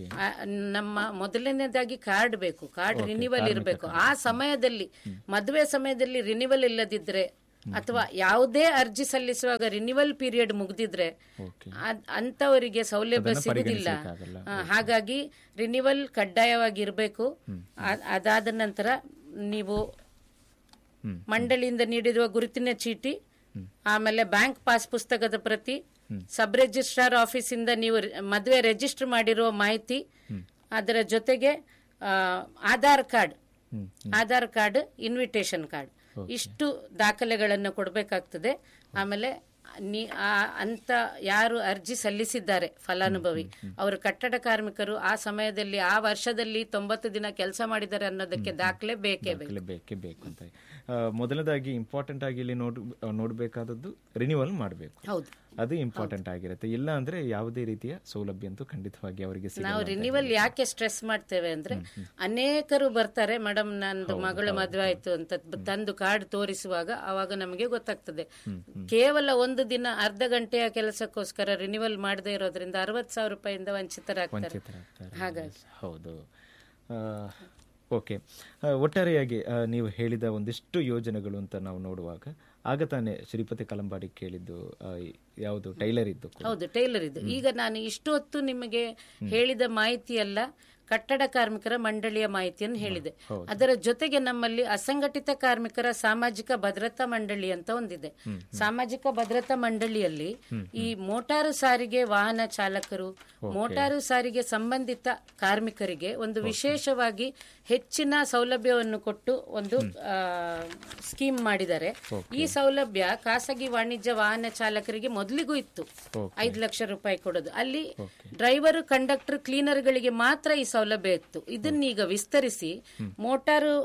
ನಮ್ಮ ಮೊದಲನೇದಾಗಿ ಕಾರ್ಡ್ ಬೇಕು, ಕಾರ್ಡ್ ರಿನಿವಲ್ ಇರಬೇಕು. ಆ ಸಮಯದಲ್ಲಿ ಮದುವೆ ಸಮಯದಲ್ಲಿ ರಿನಿವಲ್ ಇಲ್ಲದಿದ್ರೆ ಅಥವಾ ಯಾವುದೇ ಅರ್ಜಿ ಸಲ್ಲಿಸುವಾಗ ರಿನಿವಲ್ ಪೀರಿಯಡ್ ಮುಗಿದಿದ್ರೆ ಅಂತವರಿಗೆ ಸೌಲಭ್ಯ ಸಿಗುದಿಲ್ಲ. ಹಾಗಾಗಿ ರಿನಿವಲ್ ಕಡ್ಡಾಯವಾಗಿ ಇರಬೇಕು. ಅದಾದ ನಂತರ ನೀವು ಮಂಡಳಿಯಿಂದ ನೀಡಿರುವ ಗುರುತಿನ ಚೀಟಿ, ಆಮೇಲೆ ಬ್ಯಾಂಕ್ ಪಾಸ್ ಪುಸ್ತಕದ ಪ್ರತಿ, ಸಬ್ ರಿಜಿಸ್ಟ್ರಾರ್ ಆಫೀಸಿಂದ ನೀವು ಮದುವೆ ರಿಜಿಸ್ಟರ್ ಮಾಡಿರುವ ಮಾಹಿತಿ, ಅದರ ಜೊತೆಗೆ Aadhaar card, Aadhaar card, invitation card, ಇಷ್ಟು ದಾಖಲೆಗಳನ್ನು ಕೊಡಬೇಕಾಗ್ತದೆ. ಆಮೇಲೆ ನೀ ಅಂತ ಯಾರು ಅರ್ಜಿ ಸಲ್ಲಿಸಿದ್ದಾರೆ ಫಲಾನುಭವಿ ಅವರು ಕಟ್ಟಡ ಕಾರ್ಮಿಕರು ಆ ಸಮಯದಲ್ಲಿ ಆ ವರ್ಷದಲ್ಲಿ ತೊಂಬತ್ತು ದಿನ ಕೆಲಸ ಮಾಡಿದ್ದಾರೆ ಅನ್ನೋದಕ್ಕೆ ದಾಖಲೆ ಬೇಕೇ ಬೇಕೇ ಬೇಕು ಅಂತ. ಮೊದಲನೇದಾಗಿ ಇಂಪಾರ್ಟೆಂಟ್ ಆಗಿ ಇಲ್ಲಿ ನೋಡ್ ನೋಡಬೇಕಾದದ್ದು ರಿನಿವಲ್ ಮಾಡಬೇಕು. ಹೌದು, ಅದು ಇಂಪಾರ್ಟೆಂಟ್ ಆಗಿರುತ್ತೆ. ಇಲ್ಲ ಅಂದ್ರೆ ಯಾವುದೇ ರೀತಿಯ ಸೌಲಭ್ಯ ಅಂತೂ ಖಂಡಿತವಾಗಿ ಅವರಿಗೆ ಸಿಗಲ್ಲ. ನಾವು ರಿನಿವಲ್ ಯಾಕೆ ಸ್ಟ್ರೆಸ್ ಮಾಡ್ತೇವೆ ಅಂದ್ರೆ ಅನೇಕರು ಬರ್ತಾರೆ, ಮೇಡಮ್ ನಂದು ಮಗಳ ಮದುವೆ ಆಯ್ತು ಅಂತ ತಂದು ಕಾರ್ಡ್ ತೋರಿಸುವಾಗ ಅವಾಗ ನಮಗೆ ಗೊತ್ತಾಗ್ತದೆ ಕೇವಲ ಒಂದು ದಿನ ಅರ್ಧ ಗಂಟೆಯ ಕೆಲಸಕ್ಕೋಸ್ಕರ ರಿನಿವಲ್ ಮಾಡದೇ ಇರೋದ್ರಿಂದ ಅರವತ್ತು ಸಾವಿರ ರೂಪಾಯಿಂದ ವಂಚಿತರಾಗ್ತಾರೆ. ಹಾಗಾಗಿ ಹೌದು. ಓಕೆ, ಒಟ್ಟಾರೆಯಾಗಿ ನೀವು ಹೇಳಿದ ಒಂದಿಷ್ಟು ಯೋಜನೆಗಳು ಅಂತ ನಾವು ನೋಡುವಾಗ ಆಗ ತಾನೇ ಶ್ರೀಪತಿ ಕಲಂಬಾಡಿ ಕೇಳಿದ್ದು ಯಾವುದು ಟೈಲರ್ ಇದ್ದು. ಹೌದು, ಟೈಲರ್ ಇದ್ದು. ಈಗ ನಾನು ಇಷ್ಟು ಹೊತ್ತು ನಿಮಗೆ ಹೇಳಿದ ಮಾಹಿತಿ ಎಲ್ಲ ಕಟ್ಟಡ ಕಾರ್ಮಿಕರ ಮಂಡಳಿಯ ಮಾಹಿತಿಯನ್ನು ಹೇಳಿದೆ. ಅದರ ಜೊತೆಗೆ ನಮ್ಮಲ್ಲಿ ಅಸಂಘಟಿತ ಕಾರ್ಮಿಕರ ಸಾಮಾಜಿಕ ಭದ್ರತಾ ಮಂಡಳಿ ಅಂತ ಒಂದಿದೆ. ಸಾಮಾಜಿಕ ಭದ್ರತಾ ಮಂಡಳಿಯಲ್ಲಿ ಈ ಮೋಟಾರು ಸಾರಿಗೆ ವಾಹನ ಚಾಲಕರು, ಮೋಟಾರು ಸಾರಿಗೆ ಸಂಬಂಧಿತ ಕಾರ್ಮಿಕರಿಗೆ ಒಂದು ವಿಶೇಷವಾಗಿ ಹೆಚ್ಚಿನ ಸೌಲಭ್ಯವನ್ನು ಕೊಟ್ಟು ಒಂದು ಸ್ಕೀಮ್ ಮಾಡಿದ್ದಾರೆ. ಈ ಸೌಲಭ್ಯ ಖಾಸಗಿ ವಾಣಿಜ್ಯ ವಾಹನ ಚಾಲಕರಿಗೆ ಮೊದಲಿಗೂ ಇತ್ತು, ಐದು ಲಕ್ಷ ರೂಪಾಯಿ ಕೊಡೋದು. ಅಲ್ಲಿ ಡ್ರೈವರ್, ಕಂಡಕ್ಟರ್, ಕ್ಲೀನರ್ಗಳಿಗೆ ಮಾತ್ರ ಈ ಸೌಲಭ್ಯ ಇತ್ತು. ಇದನ್ನೀಗ ವಿಸ್ತರಿಸಿ ಮೋಟಾರು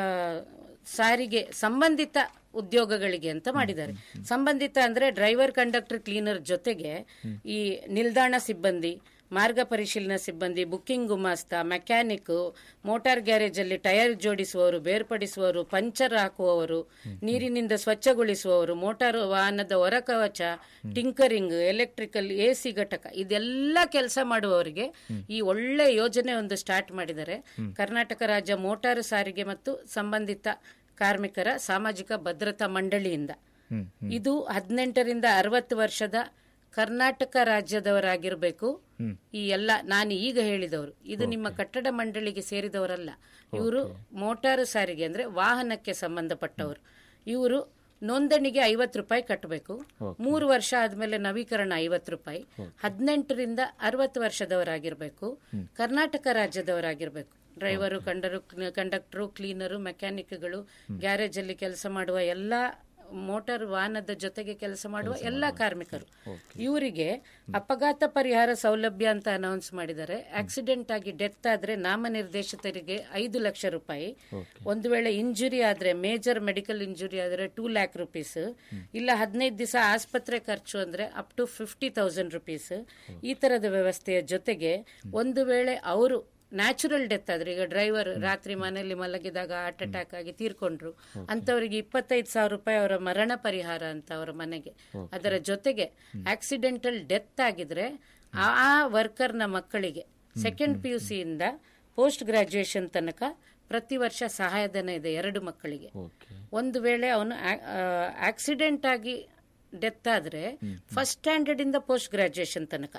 ಸಾರಿಗೆ ಸಂಬಂಧಿತ ಉದ್ಯೋಗಗಳಿಗೆ ಅಂತ ಮಾಡಿದ್ದಾರೆ. ಸಂಬಂಧಿತ ಅಂದ್ರೆ ಡ್ರೈವರ್, ಕಂಡಕ್ಟರ್, ಕ್ಲೀನರ್ ಜೊತೆಗೆ ಈ ನಿಲ್ದಾಣ ಸಿಬ್ಬಂದಿ, ಮಾರ್ಗ ಪರಿಶೀಲನಾ ಸಿಬ್ಬಂದಿ, ಬುಕ್ಕಿಂಗ್ ಗುಮಾಸ್ತ, ಮೆಕ್ಯಾನಿಕ್, ಮೋಟಾರ್ ಗ್ಯಾರೇಜ್ ಅಲ್ಲಿ ಟೈರ್ ಜೋಡಿಸುವವರು, ಬೇರ್ಪಡಿಸುವವರು, ಪಂಚರ್ ಹಾಕುವವರು, ನೀರಿನಿಂದ ಸ್ವಚ್ಛಗೊಳಿಸುವವರು, ಮೋಟಾರ್ ವಾಹನದ ಹೊರಕವಚ, ಟಿಂಕರಿಂಗ್, ಎಲೆಕ್ಟ್ರಿಕಲ್, ಎಸಿ ಘಟಕ, ಇದೆಲ್ಲ ಕೆಲಸ ಮಾಡುವವರಿಗೆ ಈ ಒಳ್ಳೆ ಯೋಜನೆ ಒಂದು ಸ್ಟಾರ್ಟ್ ಮಾಡಿದ್ದಾರೆ. ಕರ್ನಾಟಕ ರಾಜ್ಯ ಮೋಟಾರು ಸಾರಿಗೆ ಮತ್ತು ಸಂಬಂಧಿತ ಕಾರ್ಮಿಕರ ಸಾಮಾಜಿಕ ಭದ್ರತಾ ಮಂಡಳಿಯಿಂದ. ಇದು ಹದಿನೆಂಟರಿಂದ ಅರವತ್ತು ವರ್ಷದ ಕರ್ನಾಟಕ ರಾಜ್ಯದವರಾಗಿರ್ಬೇಕು. ಈ ಎಲ್ಲ ನಾನು ಈಗ ಹೇಳಿದವರು ಇದು ನಿಮ್ಮ ಕಟ್ಟಡ ಮಂಡಳಿಗೆ ಸೇರಿದವರಲ್ಲ. ಇವರು ಮೋಟಾರು ಸಾರಿಗೆ ಅಂದ್ರೆ ವಾಹನಕ್ಕೆ ಸಂಬಂಧಪಟ್ಟವರು. ಇವರು ನೋಂದಣಿಗೆ ಐವತ್ತು ರೂಪಾಯಿ ಕಟ್ಟಬೇಕು. ಮೂರು ವರ್ಷ ಆದ್ಮೇಲೆ ನವೀಕರಣ ಐವತ್ತು ರೂಪಾಯಿ. ಹದಿನೆಂಟರಿಂದ ಅರವತ್ತು ವರ್ಷದವರಾಗಿರ್ಬೇಕು. ಕರ್ನಾಟಕ ರಾಜ್ಯದವರಾಗಿರ್ಬೇಕು. ಡ್ರೈವರು, ಕಂಡರು ಕಂಡಕ್ಟರು, ಕ್ಲೀನರು, ಮೆಕ್ಯಾನಿಕ್ಗಳು, ಗ್ಯಾರೇಜ್ ಅಲ್ಲಿ ಕೆಲಸ ಮಾಡುವ ಎಲ್ಲಾ ಮೋಟಾರ್ ವಾಹನದ ಜೊತೆಗೆ ಕೆಲಸ ಮಾಡುವ ಎಲ್ಲಾ ಕಾರ್ಮಿಕರು. ಇವರಿಗೆ ಅಪಘಾತ ಪರಿಹಾರ ಸೌಲಭ್ಯ ಅಂತ ಅನೌನ್ಸ್ ಮಾಡಿದ್ದಾರೆ. ಆಕ್ಸಿಡೆಂಟ್ ಆಗಿ ಡೆತ್ ಆದ್ರೆ ನಾಮನಿರ್ದೇಶಿತರಿಗೆ ಐದು ಲಕ್ಷ ರೂಪಾಯಿ. ಒಂದು ವೇಳೆ ಇಂಜುರಿ ಆದ್ರೆ, ಮೇಜರ್ ಮೆಡಿಕಲ್ ಇಂಜುರಿ ಆದ್ರೆ ಟೂ ಲ್ಯಾಕ್ ರುಪೀಸ್. ಇಲ್ಲ ಹದಿನೈದು ದಿವಸ ಆಸ್ಪತ್ರೆ ಖರ್ಚು ಅಂದ್ರೆ up to fifty thousand rupees. ಈ ತರದ ವ್ಯವಸ್ಥೆಯ ಜೊತೆಗೆ ಒಂದು ವೇಳೆ ಅವರು ನ್ಯಾಚುರಲ್ ಡೆತ್ ಆದ್ರೆ, ಈಗ ಡ್ರೈವರ್ ರಾತ್ರಿ ಮನೆಯಲ್ಲಿ ಮಲಗಿದಾಗ ಹಾರ್ಟ್ ಅಟ್ಯಾಕ್ ಆಗಿ ತೀರ್ಕೊಂಡ್ರು, ಅಂತವರಿಗೆ ಇಪ್ಪತ್ತೈದು ಸಾವಿರ ರೂಪಾಯಿ ಅವರ ಮರಣ ಪರಿಹಾರ ಅಂತ ಅವರ ಮನೆಗೆ. ಅದರ ಜೊತೆಗೆ ಆಕ್ಸಿಡೆಂಟಲ್ ಡೆತ್ ಆಗಿದ್ರೆ ಆ ವರ್ಕರ್ನ ಮಕ್ಕಳಿಗೆ second P U ಸಿಯಿಂದ post graduation ತನಕ ಪ್ರತಿ ವರ್ಷ ಸಹಾಯಧನ ಇದೆ ಎರಡು ಮಕ್ಕಳಿಗೆ. ಒಂದು ವೇಳೆ ಅವನು ಆಕ್ಸಿಡೆಂಟ್ ಆಗಿ ಡೆತ್ ಆದ್ರೆ ಫಸ್ಟ್ ಸ್ಟ್ಯಾಂಡರ್ಡ್ ಇಂದ ಪೋಸ್ಟ್ ಗ್ರಾಜುಯೇಷನ್ ತನಕ.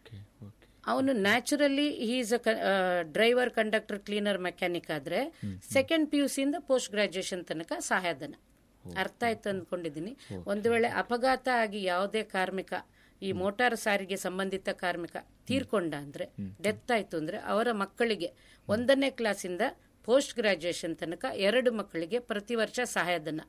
ಅವನು naturally is a driver, conductor, cleaner, mechanic ಆದ್ರೆ second P U ಸಿಯಿಂದ post graduation ತನಕ ಸಹಾಯಧನ. ಅರ್ಥ ಆಯ್ತು ಅಂದ್ಕೊಂಡಿದ್ದೀನಿ. ಒಂದು ವೇಳೆ ಅಪಘಾತ ಆಗಿ ಯಾವುದೇ ಕಾರ್ಮಿಕ, ಈ ಮೋಟಾರ್ ಸಾರಿಗೆ ಸಂಬಂಧಿತ ಕಾರ್ಮಿಕ ತೀರ್ಕೊಂಡ ಅಂದ್ರೆ, ಡೆತ್ ಆಯ್ತು ಅಂದ್ರೆ ಅವರ ಮಕ್ಕಳಿಗೆ ಒಂದನೇ ಕ್ಲಾಸಿಂದ ಪೋಸ್ಟ್ ಗ್ರಾಜುಯೇಷನ್ ತನಕ ಎರಡು ಮಕ್ಕಳಿಗೆ ಪ್ರತಿ ವರ್ಷ ಸಹಾಯಧನ.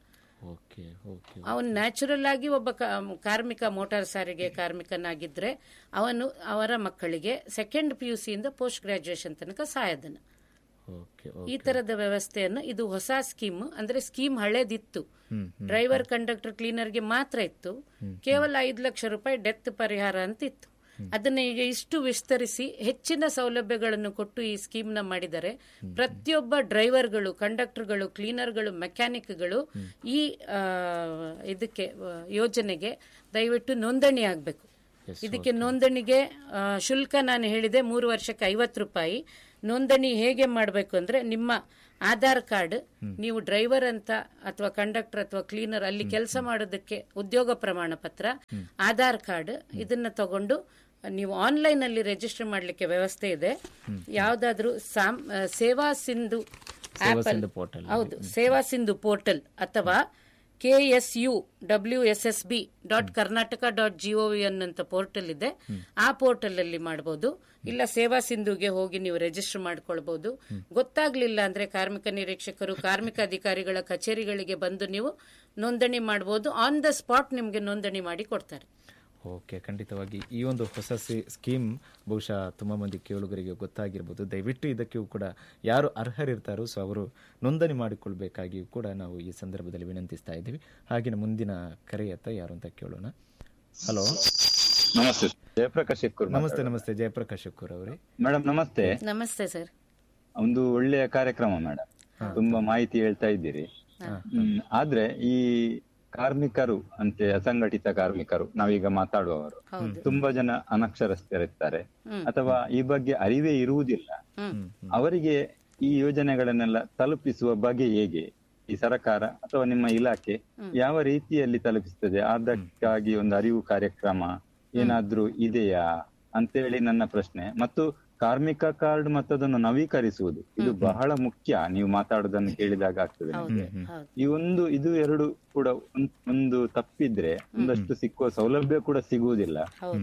ಅವನು ನ್ಯಾಚುರಲ್ ಆಗಿ ಒಬ್ಬ ಕಾರ್ಮಿಕ, ಮೋಟಾರ್ ಸಾರಿಗೆ ಕಾರ್ಮಿಕನಾಗಿದ್ರೆ ಅವನು ಅವರ ಮಕ್ಕಳಿಗೆ second P U ಸಿಯಿಂದ post graduation ತನಕ ಸಹಾಯಧನ. ಈ ತರದ ವ್ಯವಸ್ಥೆಯನ್ನು, ಇದು ಹೊಸ ಸ್ಕೀಮ್ ಅಂದ್ರೆ ಸ್ಕೀಮ್ ಹಳೇದಿತ್ತು, ಡ್ರೈವರ್, ಕಂಡಕ್ಟರ್, ಕ್ಲೀನರ್ಗೆ ಮಾತ್ರ ಇತ್ತು. ಕೇವಲ ಐದು ಲಕ್ಷ ರೂಪಾಯಿ ಡೆತ್ ಪರಿಹಾರ ಅಂತ ಇತ್ತು. ಅದನ್ನ ಈಗ ಇಷ್ಟು ವಿಸ್ತರಿಸಿ ಹೆಚ್ಚಿನ ಸೌಲಭ್ಯಗಳನ್ನು ಕೊಟ್ಟು ಈ ಸ್ಕೀಮ್ ನ ಮಾಡಿದರೆ ಪ್ರತಿಯೊಬ್ಬ ಡ್ರೈವರ್ಗಳು, ಕಂಡಕ್ಟರ್ಗಳು, ಕ್ಲೀನರ್ಗಳು, ಮೆಕ್ಯಾನಿಕ್ಗಳು ಈ ಇದಕ್ಕೆ ಯೋಜನೆಗೆ ದಯವಿಟ್ಟು ನೋಂದಣಿ ಆಗಬೇಕು. ಇದಕ್ಕೆ ನೋಂದಣಿಗೆ ಶುಲ್ಕ ನಾನು ಹೇಳಿದೆ, ಮೂರು ವರ್ಷಕ್ಕೆ ಐವತ್ತು ರೂಪಾಯಿ. ನೋಂದಣಿ ಹೇಗೆ ಮಾಡಬೇಕು ಅಂದ್ರೆ, ನಿಮ್ಮ ಆಧಾರ್ ಕಾರ್ಡ್, ನೀವು ಡ್ರೈವರ್ ಅಂತ ಅಥವಾ ಕಂಡಕ್ಟರ್ ಅಥವಾ ಕ್ಲೀನರ್ ಅಲ್ಲಿ ಕೆಲಸ ಮಾಡೋದಕ್ಕೆ ಉದ್ಯೋಗ ಪ್ರಮಾಣ ಪತ್ರ, ಆಧಾರ್ ಕಾರ್ಡ್, ಇದನ್ನ ತಗೊಂಡು ನೀವು ಆನ್ಲೈನ್ ಅಲ್ಲಿ ರಿಜಿಸ್ಟರ್ ಮಾಡಲಿಕ್ಕೆ ವ್ಯವಸ್ಥೆ ಇದೆ. ಯಾವ್ದಾದ್ರು ಸೇವಾ ಸಿಂಧು ಆಪ್, ಹೌದು, ಸೇವಾ ಸಿಂಧು ಪೋರ್ಟಲ್ ಅಥವಾ K S you W S S B dot Karnataka dot gov ಅನ್ನಂತ portal ಇದೆ. ಆ ಪೋರ್ಟಲ್ ಅಲ್ಲಿ ಮಾಡಬಹುದು. ಇಲ್ಲ ಸೇವಾ ಸಿಂಧುಗೆ ಹೋಗಿ ನೀವು ರಿಜಿಸ್ಟರ್ ಮಾಡ್ಕೊಳ್ಬಹುದು. ಗೊತ್ತಾಗ್ಲಿಲ್ಲ ಅಂದ್ರೆ ಕಾರ್ಮಿಕ ನಿರೀಕ್ಷಕರು, ಕಾರ್ಮಿಕ ಅಧಿಕಾರಿಗಳ ಕಚೇರಿಗಳಿಗೆ ಬಂದು ನೀವು ನೋಂದಣಿ ಮಾಡಬಹುದು. ಆನ್ ದ ಸ್ಪಾಟ್ ನಿಮ್ಗೆ ನೋಂದಣಿ ಮಾಡಿ ಕೊಡ್ತಾರೆ. ಓಕೆ, ಖಂಡಿತವಾಗಿ ಈ ಒಂದು ಹೊಸ ಸ್ಕೀಮ್ ಬಹುಶಃ ತುಂಬ ಮಂದಿ ಕೇಳುಗರಿಗೆ ಗೊತ್ತಾಗಿರ್ಬೋದು. ದಯವಿಟ್ಟು ಇದಕ್ಕೂ ಕೂಡ ಯಾರು ಅರ್ಹರಿರ್ತಾರೋ ಸೊ ಅವರು ನೋಂದಣಿ ಮಾಡಿಕೊಳ್ಬೇಕಾಗಿಯೂ ಕೂಡ ನಾವು ಈ ಸಂದರ್ಭದಲ್ಲಿ ವಿನಂತಿಸ್ತಾ ಇದ್ದೀವಿ. ಹಾಗೆಯೇ ಮುಂದಿನ ಕರೆಯತ್ತ ಯಾರು ಅಂತ ಕೇಳೋಣ. ಹಲೋ, ನಮಸ್ತೆ. ಜಯಪ್ರಕಾಶ್ ಶೆಕ್ಕೂರ್. ನಮಸ್ತೆ. ನಮಸ್ತೆ ಜಯಪ್ರಕಾಶ್ ಶೆಕ್ಕೂರ್ ಅವರೇ. ಮೇಡಮ್ ನಮಸ್ತೆ. ನಮಸ್ತೆ ಸರ್. ಒಂದು ಒಳ್ಳೆಯ ಕಾರ್ಯಕ್ರಮ ಮೇಡಮ್, ತುಂಬಾ ಮಾಹಿತಿ ಹೇಳ್ತಾ ಇದ್ದೀರಿ. ಹ್ಮ್, ಆದ್ರೆ ಈ ಕಾರ್ಮಿಕರು ಅಂತೆ ಅಸಂಘಟಿತ ಕಾರ್ಮಿಕರು ನಾವೀಗ ಮಾತಾಡುವವರು ತುಂಬಾ ಜನ ಅನಕ್ಷರಸ್ಥರಿರ್ತಾರೆ ಅಥವಾ ಈ ಬಗ್ಗೆ ಅರಿವೇ ಇರುವುದಿಲ್ಲ. ಅವರಿಗೆ ಈ ಯೋಜನೆಗಳನ್ನೆಲ್ಲ ತಲುಪಿಸುವ ಬಗೆ ಹೇಗೆ? ಈ ಸರ್ಕಾರ ಅಥವಾ ನಿಮ್ಮ ಇಲಾಖೆ ಯಾವ ರೀತಿಯಲ್ಲಿ ತಲುಪಿಸ್ತದೆ? ಅದಕ್ಕಾಗಿ ಒಂದು ಅರಿವು ಕಾರ್ಯಕ್ರಮ ಏನಾದ್ರೂ ಇದೆಯಾ ಅಂತೇಳಿ ನನ್ನ ಪ್ರಶ್ನೆ. ಮತ್ತು ಕಾರ್ಮಿಕ ಕಾರ್ಡ್ ಮತ್ತು ಅದನ್ನು ನವೀಕರಿಸುವುದು ಇದು ಬಹಳ ಮುಖ್ಯ. ನೀವು ಮಾತಾಡೋದನ್ನು ಕೇಳಿದಾಗ ಆಗ್ತದೆ ನಿಮಗೆ. ಈ ಒಂದು ಇದು ಎರಡು ಕೂಡ ಒಂದು ತಪ್ಪಿದ್ರೆ ಒಂದಷ್ಟು ಸಿಕ್ಕುವ ಸೌಲಭ್ಯ ಕೂಡ ಸಿಗುವುದಿಲ್ಲ.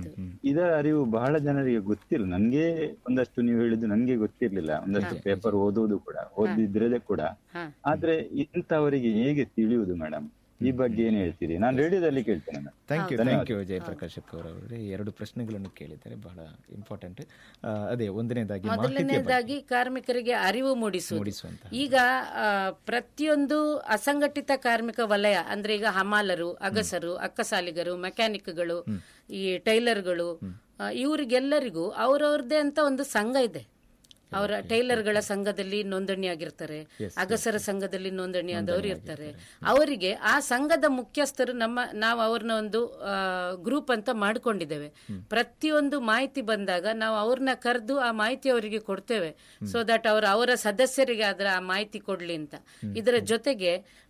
ಇದರ ಅರಿವು ಬಹಳ ಜನರಿಗೆ ಗೊತ್ತಿಲ್ಲ. ನನ್ಗೆ ಒಂದಷ್ಟು ನೀವು ಹೇಳಿದ್ದು ನನ್ಗೆ ಗೊತ್ತಿರ್ಲಿಲ್ಲ. ಒಂದಷ್ಟು ಪೇಪರ್ ಓದುವುದು ಕೂಡ ಓದಿದ್ರೆ ಕೂಡ. ಆದ್ರೆ ಇಂಥವರಿಗೆ ಹೇಗೆ ತಿಳಿಯುವುದು ಮೇಡಮ್? ಈ ಬಗ್ಗೆ ಏನ್ ಹೇಳ್ತೀರಿ? ನಾನು ರೇಡಿಯೋದಲ್ಲಿ ಕೇಳ್ತೇನೆ. Thank you thank you Jayaprakash Shekkur ಅವರೇ. ಎರಡು ಪ್ರಶ್ನೆಗಳನ್ನು ಕೇಳಿದ್ದಾರೆ, ಬಹಳ ಇಂಪಾರ್ಟೆಂಟ್. ಅದೇ ಒಂದನೇದಾಗಿ ಮೊದಲನೇದಾಗಿ ಕಾರ್ಮಿಕರಿಗೆ ಅರಿವು ಮೂಡಿಸುವಂತ. ಈಗ ಪ್ರತಿಯೊಂದು ಅಸಂಘಟಿತ ಕಾರ್ಮಿಕ ವಲಯ ಅಂದ್ರೆ ಈಗ ಹಮಾಲರು, ಅಗಸರು, ಅಕ್ಕಸಾಲಿಗರು, ಮೆಕ್ಯಾನಿಕ್ಗಳು, ಈ ಟೈಲರ್ಗಳು, ಇವರಿಗೆಲ್ಲರಿಗೂ ಅವ್ರವ್ರದ್ದೇ ಅಂತ ಒಂದು ಸಂಘ ಇದೆ. ಅವರ ಟೈಲರ್ಗಳ ಸಂಘದಲ್ಲಿ ನೋಂದಣಿ ಆಗಿರ್ತಾರೆ, ಅಗಸರ ಸಂಘದಲ್ಲಿ ನೋಂದಣಿ ಆದವರು ಇರ್ತಾರೆ. ಅವರಿಗೆ ಆ ಸಂಘದ ಮುಖ್ಯಸ್ಥರು ನಮ್ಮ ನಾವು ಅವ್ರನ್ನ ಒಂದು ಗ್ರೂಪ್ ಅಂತ ಮಾಡ್ಕೊಂಡಿದ್ದೇವೆ. ಪ್ರತಿಯೊಂದು ಮಾಹಿತಿ ಬಂದಾಗ ನಾವು ಅವ್ರನ್ನ ಕರೆದು ಆ ಮಾಹಿತಿ ಅವರಿಗೆ ಕೊಡ್ತೇವೆ, ಸೊ ದಟ್ ಅವರು ಅವರ ಸದಸ್ಯರಿಗೆ ಅದರ ಆ ಮಾಹಿತಿ ಕೊಡ್ಲಿ ಅಂತ. ಇದರ ಜೊತೆಗೆ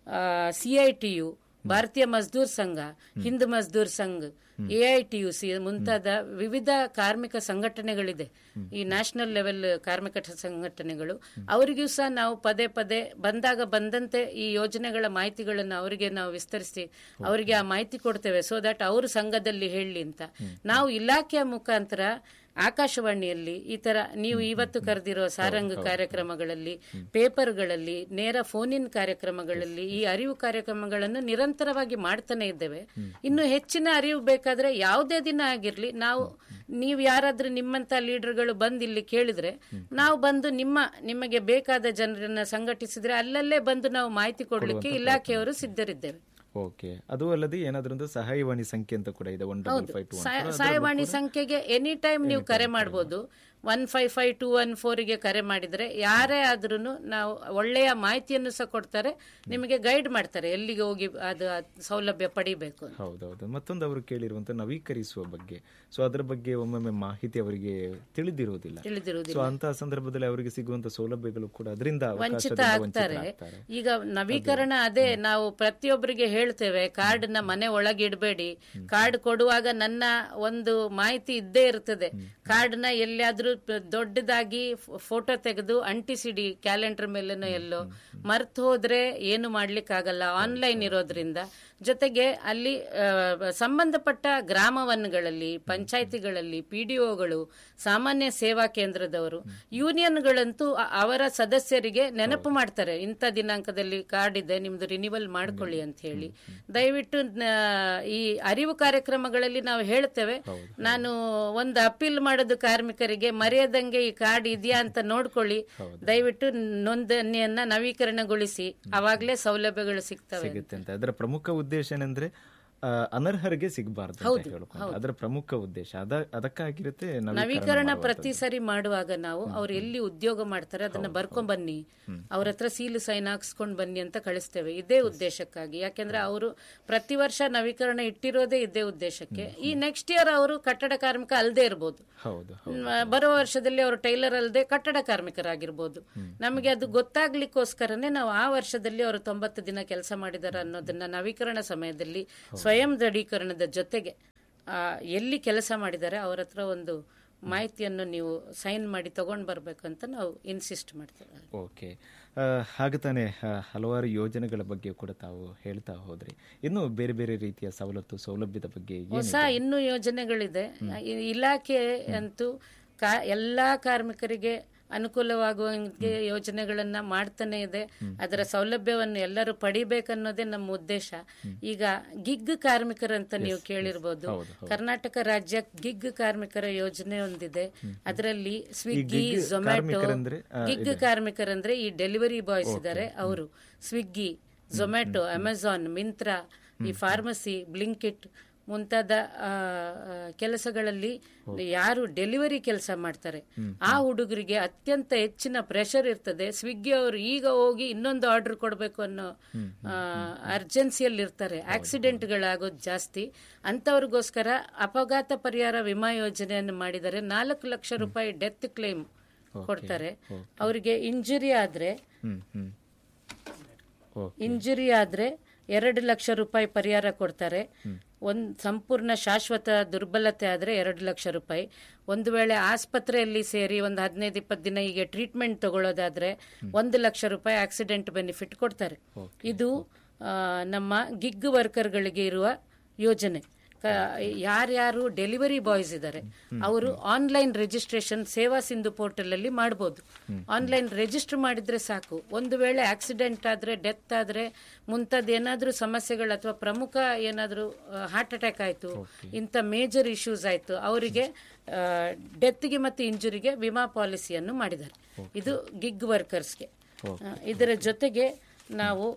ಸಿ ಐ ಟಿ ಯು, ಭಾರತೀಯ ಮಜ್ದೂರ್ ಸಂಘ, ಹಿಂದ್ ಮಜ್ದೂರ್ ಸಂಘ, A I T U C ಮುಂತಾದ ವಿವಿಧ ಕಾರ್ಮಿಕ ಸಂಘಟನೆಗಳಿದೆ. ಈ ನ್ಯಾಷನಲ್ ಲೆವೆಲ್ ಕಾರ್ಮಿಕ ಸಂಘಟನೆಗಳು, ಅವರಿಗೂ ಸಹ ನಾವು ಪದೇ ಪದೇ ಬಂದಾಗ ಬಂದಂತೆ ಈ ಯೋಜನೆಗಳ ಮಾಹಿತಿಗಳನ್ನು ಅವರಿಗೆ ನಾವು ವಿಸ್ತರಿಸಿ ಅವರಿಗೆ ಆ ಮಾಹಿತಿ ಕೊಡ್ತೇವೆ, ಸೊ ದಟ್ ಅವರು ಸಂಘದಲ್ಲಿ ಹೇಳಲಿ ಅಂತ. ನಾವು ಇಲಾಖೆಯ ಮುಖಾಂತರ ಆಕಾಶವಾಣಿಯಲ್ಲಿ ಈ ತರ ನೀವು ಇವತ್ತು ಕರೆದಿರೋ ಸಾರಂಗ್ ಕಾರ್ಯಕ್ರಮಗಳಲ್ಲಿ, ಪೇಪರ್ಗಳಲ್ಲಿ, ನೇರ ಫೋನ್ ಇನ್ ಕಾರ್ಯಕ್ರಮಗಳಲ್ಲಿ ಈ ಅರಿವು ಕಾರ್ಯಕ್ರಮಗಳನ್ನು ನಿರಂತರವಾಗಿ ಮಾಡ್ತಾನೆ ಇದ್ದೇವೆ. ಇನ್ನು ಹೆಚ್ಚಿನ ಅರಿವು ಬೇಕಾದ್ರೆ ಯಾವುದೇ ದಿನ ಆಗಿರ್ಲಿ, ನಾವು ನೀವು ಯಾರಾದ್ರೂ ನಿಮ್ಮಂತ ಲೀಡರ್ಗಳು ಬಂದು ಇಲ್ಲಿ ಕೇಳಿದ್ರೆ ನಾವು ಬಂದು ನಿಮ್ಮ ನಿಮಗೆ ಬೇಕಾದ ಜನರನ್ನ ಸಂಘಟಿಸಿದ್ರೆ ಅಲ್ಲಲ್ಲೇ ಬಂದು ನಾವು ಮಾಹಿತಿ ಕೊಡ್ಲಿಕ್ಕೆ ಇಲಾಖೆಯವರು ಸಿದ್ಧರಿದ್ದೇವೆ. ಓಕೆ. ಅದು ಅಲ್ಲದೆ ಏನಾದ್ರೂ ಸಹಾಯವಾಣಿ ಸಂಖ್ಯೆ ಅಂತ ಕೂಡ ಇದೆ. ಸಹಾಯವಾಣಿ ಸಂಖ್ಯೆಗೆ ಎನಿ ಟೈಮ್ ನೀವು ಕರೆ ಮಾಡಬಹುದು. One five five two one four ಗೆ ಕರೆ ಮಾಡಿದ್ರೆ ಯಾರೇ ಆದ್ರೂ ನಾವು ಒಳ್ಳೆಯ ಮಾಹಿತಿಯನ್ನು ಸಹ ಕೊಡ್ತಾರೆ, ನಿಮಗೆ ಗೈಡ್ ಮಾಡ್ತಾರೆ ಎಲ್ಲಿಗೆ ಹೋಗಿ ಅದು ಸೌಲಭ್ಯ ಪಡಿಬೇಕು. ಹೌದೌದು. ಮತ್ತೊಂದು ಅವರು ಕೇಳಿರುವಂತ ನವೀಕರಿಸುವ ಬಗ್ಗೆ, ಸೊ ಅದರ ಬಗ್ಗೆ ಒಮ್ಮೊಮ್ಮೆ ಮಾಹಿತಿ ಅವರಿಗೆ ತಿಳಿದಿರುವುದಿಲ್ಲ. ಸೊ ಅಂತಹ ಸಂದರ್ಭದಲ್ಲಿ ಅವರಿಗೆ ಸಿಗುವಂತ ಸೌಲಭ್ಯಗಳು ಕೂಡ ಅದರಿಂದ ವಂಚಿತ ಆಗ್ತಾರೆ. ಈಗ ನವೀಕರಣ ಅದೇ ನಾವು ಪ್ರತಿಯೊಬ್ಬರಿಗೆ ಹೇಳ್ತೇವೆ, ಕಾರ್ಡ್ ನ ಮನೆ ಒಳಗೆ ಇಡಬೇಡಿ. ಕಾರ್ಡ್ ಕೊಡುವಾಗ ನನ್ನ ಒಂದು ಮಾಹಿತಿ ಇದ್ದೇ ಇರ್ತದೆ. ಕಾರ್ಡ್ ನ ಎಲ್ಲಿಯಾದ್ರೂ ದೊಡ್ಡದಾಗಿ ಫೋಟೋ ತೆಗೆದು ಅಂಟಿಸಿಡಿ ಕ್ಯಾಲೆಂಡರ್ ಮೇಲೇನೋ ಎಲ್ಲೋ, ಮರ್ತು ಹೋದ್ರೆ ಏನು ಮಾಡ್ಲಿಕ್ಕೆ ಆಗಲ್ಲ, ಆನ್ಲೈನ್ ಇರೋದ್ರಿಂದ. ಜೊತೆಗೆ ಅಲ್ಲಿ ಸಂಬಂಧಪಟ್ಟ ಗ್ರಾಮವನ್ಗಳಲ್ಲಿ, ಪಂಚಾಯಿತಿಗಳಲ್ಲಿ, ಪಿಡಿಒಗಳು, ಸಾಮಾನ್ಯ ಸೇವಾ ಕೇಂದ್ರದವರು, ಯೂನಿಯನ್ಗಳಂತೂ ಅವರ ಸದಸ್ಯರಿಗೆ ನೆನಪು ಮಾಡ್ತಾರೆ, ಇಂಥ ದಿನಾಂಕದಲ್ಲಿ ಕಾರ್ಡ್ ಇದೆ ನಿಮ್ದು ರಿನಿವಲ್ ಮಾಡ್ಕೊಳ್ಳಿ ಅಂತ ಹೇಳಿ. ದಯವಿಟ್ಟು ಈ ಅರಿವು ಕಾರ್ಯಕ್ರಮಗಳಲ್ಲಿ ನಾವು ಹೇಳ್ತೇವೆ, ನಾನು ಒಂದು ಅಪೀಲ್ ಮಾಡೋದು ಕಾರ್ಮಿಕರಿಗೆ, ಮರೆಯದಂಗೆ ಈ ಕಾರ್ಡ್ ಇದೆಯಾ ಅಂತ ನೋಡ್ಕೊಳ್ಳಿ, ದಯವಿಟ್ಟು ನೋಂದಣಿಯನ್ನ ನವೀಕರಣಗೊಳಿಸಿ, ಅವಾಗಲೇ ಸೌಲಭ್ಯಗಳು ಸಿಗ್ತವೆ. ಅದರ ಪ್ರಮುಖ ಉದ್ದೇಶ ಏನಂದ್ರೆ ಅನರ್ಹರಿಗೆ ಸಿಗಬಾರ್ದು ಅಂತ ಹೇಳ್ಕೊಂಡು ಅದರ ಪ್ರಮುಖ ಉದ್ದೇಶ ಅದಕ್ಕಾಗಿರುತ್ತೆ. ನವೀಕರಣ ಪ್ರತಿ ಸರಿ ಮಾಡುವಾಗ ನಾವು ಅವ್ರು ಎಲ್ಲಿ ಉದ್ಯೋಗ ಮಾಡ್ತಾರೆ ಅದನ್ನ ಬರ್ಕೊಂಡ್ ಬನ್ನಿ, ಅವ್ರ ಹತ್ರ ಸೀಲು ಸೈನ್ ಹಾಕ್ಸ್ಕೊಂಡ್ ಬನ್ನಿ ಅಂತ ಕಳಿಸ್ತೇವೆ, ಇದೇ ಉದ್ದೇಶಕ್ಕಾಗಿ. ಯಾಕೆಂದ್ರೆ ಅವರು ಪ್ರತಿ ವರ್ಷ ನವೀಕರಣ ಇಟ್ಟಿರೋದೇ ಇದೇ ಉದ್ದೇಶಕ್ಕೆ. ಈ ನೆಕ್ಸ್ಟ್ ಇಯರ್ ಅವರು ಕಟ್ಟಡ ಕಾರ್ಮಿಕ ಅಲ್ಲದೆ ಇರಬಹುದು, ಬರುವ ವರ್ಷದಲ್ಲಿ ಅವರು ಟೈಲರ್ ಅಲ್ಲದೆ ಕಟ್ಟಡ ಕಾರ್ಮಿಕರಾಗಿರ್ಬೋದು. ನಮಗೆ ಅದು ಗೊತ್ತಾಗ್ಲಿಕ್ಕೋಸ್ಕರನೇ ನಾವು ಆ ವರ್ಷದಲ್ಲಿ ಅವರು ತೊಂಬತ್ತು ದಿನ ಕೆಲಸ ಮಾಡಿದಾರೆ ಅನ್ನೋದನ್ನ ನವೀಕರಣ ಸಮಯದಲ್ಲಿ ಸ್ವಯಂ ದೃಢೀಕರಣದ ಜೊತೆಗೆ ಎಲ್ಲಿ ಕೆಲಸ ಮಾಡಿದ್ದಾರೆ ಅವರ ಹತ್ರ ಒಂದು ಮಾಹಿತಿಯನ್ನು ನೀವು ಸೈನ್ ಮಾಡಿ ತಗೊಂಡ್ ಬರ್ಬೇಕಂತ ನಾವು ಇನ್ಸಿಸ್ಟ್ ಮಾಡ್ತೇವೆ. ಓಕೆ. ಹಾಗೆ ತಾನೆ ಹಲವಾರು ಯೋಜನೆಗಳ ಬಗ್ಗೆ ಕೂಡ ತಾವು ಹೇಳ್ತಾ ಹೋದ್ರಿ. ಇನ್ನು ಬೇರೆ ಬೇರೆ ರೀತಿಯ ಸವಲತ್ತು ಸೌಲಭ್ಯದ ಬಗ್ಗೆ ಹೊಸ ಇನ್ನೂ ಯೋಜನೆಗಳಿದೆ. ಇಲಾಖೆ ಅಂತೂ ಎಲ್ಲಾ ಕಾರ್ಮಿಕರಿಗೆ ಅನುಕೂಲವಾಗುವಂತೆ ಯೋಜನೆಗಳನ್ನ ಮಾಡ್ತಾನೆ ಇದೆ. ಅದರ ಸೌಲಭ್ಯವನ್ನು ಎಲ್ಲರೂ ಪಡಿಬೇಕನ್ನೋದೇ ನಮ್ಮ ಉದ್ದೇಶ. ಈಗ ಗಿಗ್ ಕಾರ್ಮಿಕರಂತ ನೀವು ಕೇಳಿರ್ಬೋದು. ಕರ್ನಾಟಕ ರಾಜ್ಯ ಗಿಗ್ ಕಾರ್ಮಿಕರ ಯೋಜನೆ ಒಂದಿದೆ. ಅದರಲ್ಲಿ ಸ್ವಿಗ್ಗಿ, ಝೊಮ್ಯಾಟೊ, ಗಿಗ್ ಕಾರ್ಮಿಕರಂದ್ರೆ ಈ ಡೆಲಿವರಿ ಬಾಯ್ಸ್ ಇದ್ದಾರೆ ಅವರು, ಸ್ವಿಗ್ಗಿ, ಝೊಮ್ಯಾಟೊ, ಅಮೆಜಾನ್, ಮಿಂತ್ರಾ, ಈ ಫಾರ್ಮಸಿ, ಬ್ಲಿಂಕಿಟ್ ಮುಂತಾದ ಕೆಲಸಗಳಲ್ಲಿ ಯಾರು ಡೆಲಿವರಿ ಕೆಲಸ ಮಾಡ್ತಾರೆ ಆ ಹುಡುಗರಿಗೆ ಅತ್ಯಂತ ಹೆಚ್ಚಿನ ಪ್ರೆಷರ್ ಇರ್ತದೆ. ಸ್ವಿಗ್ಗಿ ಅವರು ಈಗ ಹೋಗಿ ಇನ್ನೊಂದು ಆರ್ಡರ್ ಕೊಡಬೇಕು ಅನ್ನೋ ಅರ್ಜೆನ್ಸಿಯಲ್ಲಿ ಇರ್ತಾರೆ. ಆಕ್ಸಿಡೆಂಟ್ಗಳಾಗೋದು ಜಾಸ್ತಿ. ಅಂತವ್ರಿಗೋಸ್ಕರ ಅಪಘಾತ ಪರಿಹಾರ ವಿಮಾ ಯೋಜನೆಯನ್ನು ಮಾಡಿದರೆ ನಾಲ್ಕು ಲಕ್ಷ ರೂಪಾಯಿ ಡೆತ್ ಕ್ಲೇಮ್ ಕೊಡ್ತಾರೆ. ಅವರಿಗೆ ಇಂಜುರಿ ಆದ್ರೆ ಇಂಜುರಿ ಆದ್ರೆ ಎರಡು ಲಕ್ಷ ರೂಪಾಯಿ ಪರಿಹಾರ ಕೊಡ್ತಾರೆ. ಒಂದ್ ಸಂಪೂರ್ಣ ಶಾಶ್ವತ ದುರ್ಬಲತೆ ಆದ್ರೆ ಎರಡು ಲಕ್ಷ ರೂಪಾಯಿ. ಒಂದು ವೇಳೆ ಆಸ್ಪತ್ರೆಯಲ್ಲಿ ಸೇರಿ ಒಂದು ಹದಿನೈದು ಇಪ್ಪತ್ತು ದಿನ ಹೀಗೆ ಟ್ರೀಟ್ಮೆಂಟ್ ತಗೊಳ್ಳೋದಾದ್ರೆ ಒಂದು ಲಕ್ಷ ರೂಪಾಯಿ ಆಕ್ಸಿಡೆಂಟ್ ಬೆನಿಫಿಟ್ ಕೊಡ್ತಾರೆ. ಇದು ನಮ್ಮ ಗಿಗ್ ವರ್ಕರ್ಗಳಿಗೆ ಇರುವ ಯೋಜನೆ. ಯಾರ್ಯಾರು ಡೆಲಿವರಿ ಬಾಯ್ಸ್ ಇದ್ದಾರೆ ಅವರು ಆನ್ಲೈನ್ ರಿಜಿಸ್ಟ್ರೇಷನ್ ಸೇವಾ ಸಿಂಧು ಪೋರ್ಟಲ್ ಅಲ್ಲಿ ಮಾಡಬಹುದು. ಆನ್ಲೈನ್ ರಿಜಿಸ್ಟರ್ ಮಾಡಿದ್ರೆ ಸಾಕು. ಒಂದು ವೇಳೆ ಆಕ್ಸಿಡೆಂಟ್ ಆದ್ರೆ, ಡೆತ್ ಆದ್ರೆ, ಮುಂತಾದ ಏನಾದ್ರೂ ಸಮಸ್ಯೆಗಳು ಅಥವಾ ಪ್ರಮುಖ ಏನಾದ್ರೂ ಹಾರ್ಟ್ ಅಟ್ಯಾಕ್ ಆಯ್ತು, ಇಂಥ ಮೇಜರ್ ಇಶ್ಯೂಸ್ ಆಯ್ತು, ಅವರಿಗೆ ಡೆತ್ಗೆ ಮತ್ತು ಇಂಜುರಿಗೆ ವಿಮಾ ಪಾಲಿಸಿಯನ್ನು ಮಾಡಿದ್ದಾರೆ. ಇದು ಗಿಗ್ ವರ್ಕರ್ಸ್ಗೆ. ಇದರ ಜೊತೆಗೆ ನಾವು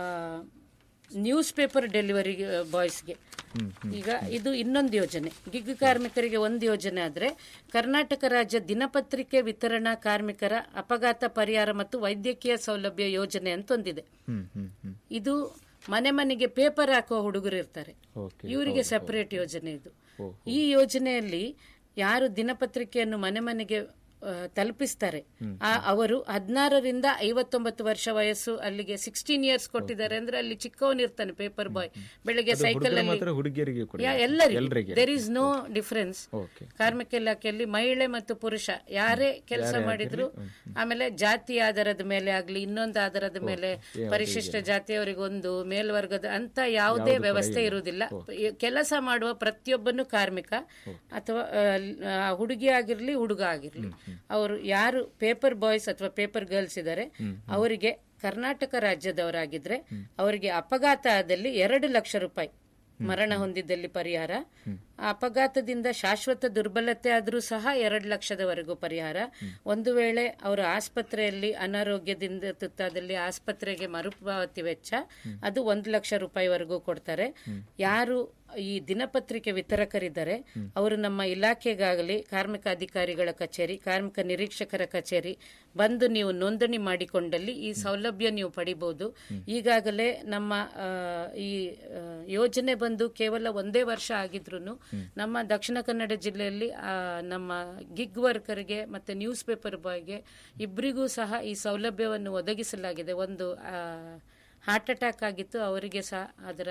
ನ್ಯೂಸ್ ಪೇಪರ್ ಡೆಲಿವರಿ ಬಾಯ್ಸ್ಗೆ ಈಗ ಇದು ಇನ್ನೊಂದು ಯೋಜನೆ. ಗಿಗ್ ಕಾರ್ಮಿಕರಿಗೆ ಒಂದು ಯೋಜನೆ ಆದ್ರೆ, ಕರ್ನಾಟಕ ರಾಜ್ಯ ದಿನಪತ್ರಿಕೆ ವಿತರಣಾ ಕಾರ್ಮಿಕರ ಅಪಘಾತ ಪರಿಹಾರ ಮತ್ತು ವೈದ್ಯಕೀಯ ಸೌಲಭ್ಯ ಯೋಜನೆ ಅಂತ ಒಂದಿದೆ. ಇದು ಮನೆ ಮನೆಗೆ ಪೇಪರ್ ಹಾಕುವ ಹುಡುಗರು ಇರ್ತಾರೆ, ಇವರಿಗೆ ಸೆಪರೇಟ್ ಯೋಜನೆ ಇದು. ಈ ಯೋಜನೆಯಲ್ಲಿ ಯಾರು ದಿನಪತ್ರಿಕೆಯನ್ನು ಮನೆ ಮನೆಗೆ ತಲುಪಿಸ್ತಾರೆ ಅವರು ಹದಿನಾರರಿಂದ ಐವತ್ತೊಂಬತ್ತು ವರ್ಷ ವಯಸ್ಸು, ಅಲ್ಲಿಗೆ ಸಿಕ್ಸ್ಟೀನ್ ಇಯರ್ಸ್ ಕೊಟ್ಟಿದ್ದಾರೆ ಅಂದ್ರೆ ಅಲ್ಲಿ ಚಿಕ್ಕವನಿರ್ತಾನೆ ಪೇಪರ್ ಬಾಯ್. ಬೆಳಗ್ಗೆ ಸೈಕಲ್ ಅಲ್ಲಿ ಎಲ್ಲರಿಗೆ ದೇರ್ ಇಸ್ ನೋ ಡಿಫರೆನ್ಸ್. ಕಾರ್ಮಿಕ ಇಲಾಖೆಯಲ್ಲಿ ಮಹಿಳೆ ಮತ್ತು ಪುರುಷ ಯಾರೇ ಕೆಲಸ ಮಾಡಿದ್ರು, ಆಮೇಲೆ ಜಾತಿ ಆಧಾರದ ಮೇಲೆ ಆಗ್ಲಿ, ಇನ್ನೊಂದು ಆಧಾರದ ಮೇಲೆ, ಪರಿಶಿಷ್ಟ ಜಾತಿಯವರಿಗೊಂದು, ಮೇಲ್ವರ್ಗದ ಅಂತ ಯಾವುದೇ ವ್ಯವಸ್ಥೆ ಇರುವುದಿಲ್ಲ. ಕೆಲಸ ಮಾಡುವ ಪ್ರತಿಯೊಬ್ಬನು ಕಾರ್ಮಿಕ, ಅಥವಾ ಹುಡುಗಿ ಆಗಿರ್ಲಿ ಹುಡುಗ ಆಗಿರ್ಲಿ, ಅವರು ಯಾರು ಪೇಪರ್ ಬಾಯ್ಸ್ ಅಥವಾ ಪೇಪರ್ ಗರ್ಲ್ಸ್ ಇದ್ದಾರೆ ಅವರಿಗೆ ಕರ್ನಾಟಕ ರಾಜ್ಯದವರಾಗಿದ್ರೆ ಅವರಿಗೆ ಅಪಘಾತ ಆದಲ್ಲಿ ಎರಡು ಲಕ್ಷ ರೂಪಾಯಿ ಮರಣ ಹೊಂದಿದ್ದಲ್ಲಿ ಪರಿಹಾರ, ಅಪಘಾತದಿಂದ ಶಾಶ್ವತ ದುರ್ಬಲತೆ ಆದ್ರೂ ಸಹ ಎರಡು ಲಕ್ಷದವರೆಗೂ ಪರಿಹಾರ. ಒಂದು ವೇಳೆ ಅವರು ಆಸ್ಪತ್ರೆಯಲ್ಲಿ ಅನಾರೋಗ್ಯದಿಂದ ತುತ್ತಾದಲ್ಲಿ ಆಸ್ಪತ್ರೆಗೆ ಮರುಪಾವತಿ ವೆಚ್ಚ ಅದು ಒಂದು ಲಕ್ಷ ರೂಪಾಯಿವರೆಗೂ ಕೊಡ್ತಾರೆ. ಯಾರು ಈ ದಿನಪತ್ರಿಕೆ ವಿತರಕರಿದ್ದಾರೆ ಅವರು ನಮ್ಮ ಇಲಾಖೆಗಾಗಲಿ, ಕಾರ್ಮಿಕ ಅಧಿಕಾರಿಗಳ ಕಚೇರಿ, ಕಾರ್ಮಿಕ ನಿರೀಕ್ಷಕರ ಕಚೇರಿ ಬಂದು ನೀವು ನೋಂದಣಿ ಮಾಡಿಕೊಂಡಲ್ಲಿ ಈ ಸೌಲಭ್ಯ ನೀವು ಪಡಿಬಹುದು. ಈಗಾಗಲೇ ನಮ್ಮ ಈ ಯೋಜನೆ ಬಂದು ಕೇವಲ ಒಂದೇ ವರ್ಷ ಆಗಿದ್ರು ನಮ್ಮ ದಕ್ಷಿಣ ಕನ್ನಡ ಜಿಲ್ಲೆಯಲ್ಲಿ ನಮ್ಮ ಗಿಗ್ ವರ್ಕರ್ಗೆ ಮತ್ತೆ ನ್ಯೂಸ್ ಪೇಪರ್ ಬಾಯ್ಗೆ ಇಬ್ಬರಿಗೂ ಸಹ ಈ ಸೌಲಭ್ಯವನ್ನು ಒದಗಿಸಲಾಗಿದೆ. ಒಂದು ಹಾರ್ಟ್ ಅಟ್ಯಾಕ್ ಆಗಿತ್ತು, ಅವರಿಗೆ ಸಹ ಅದರ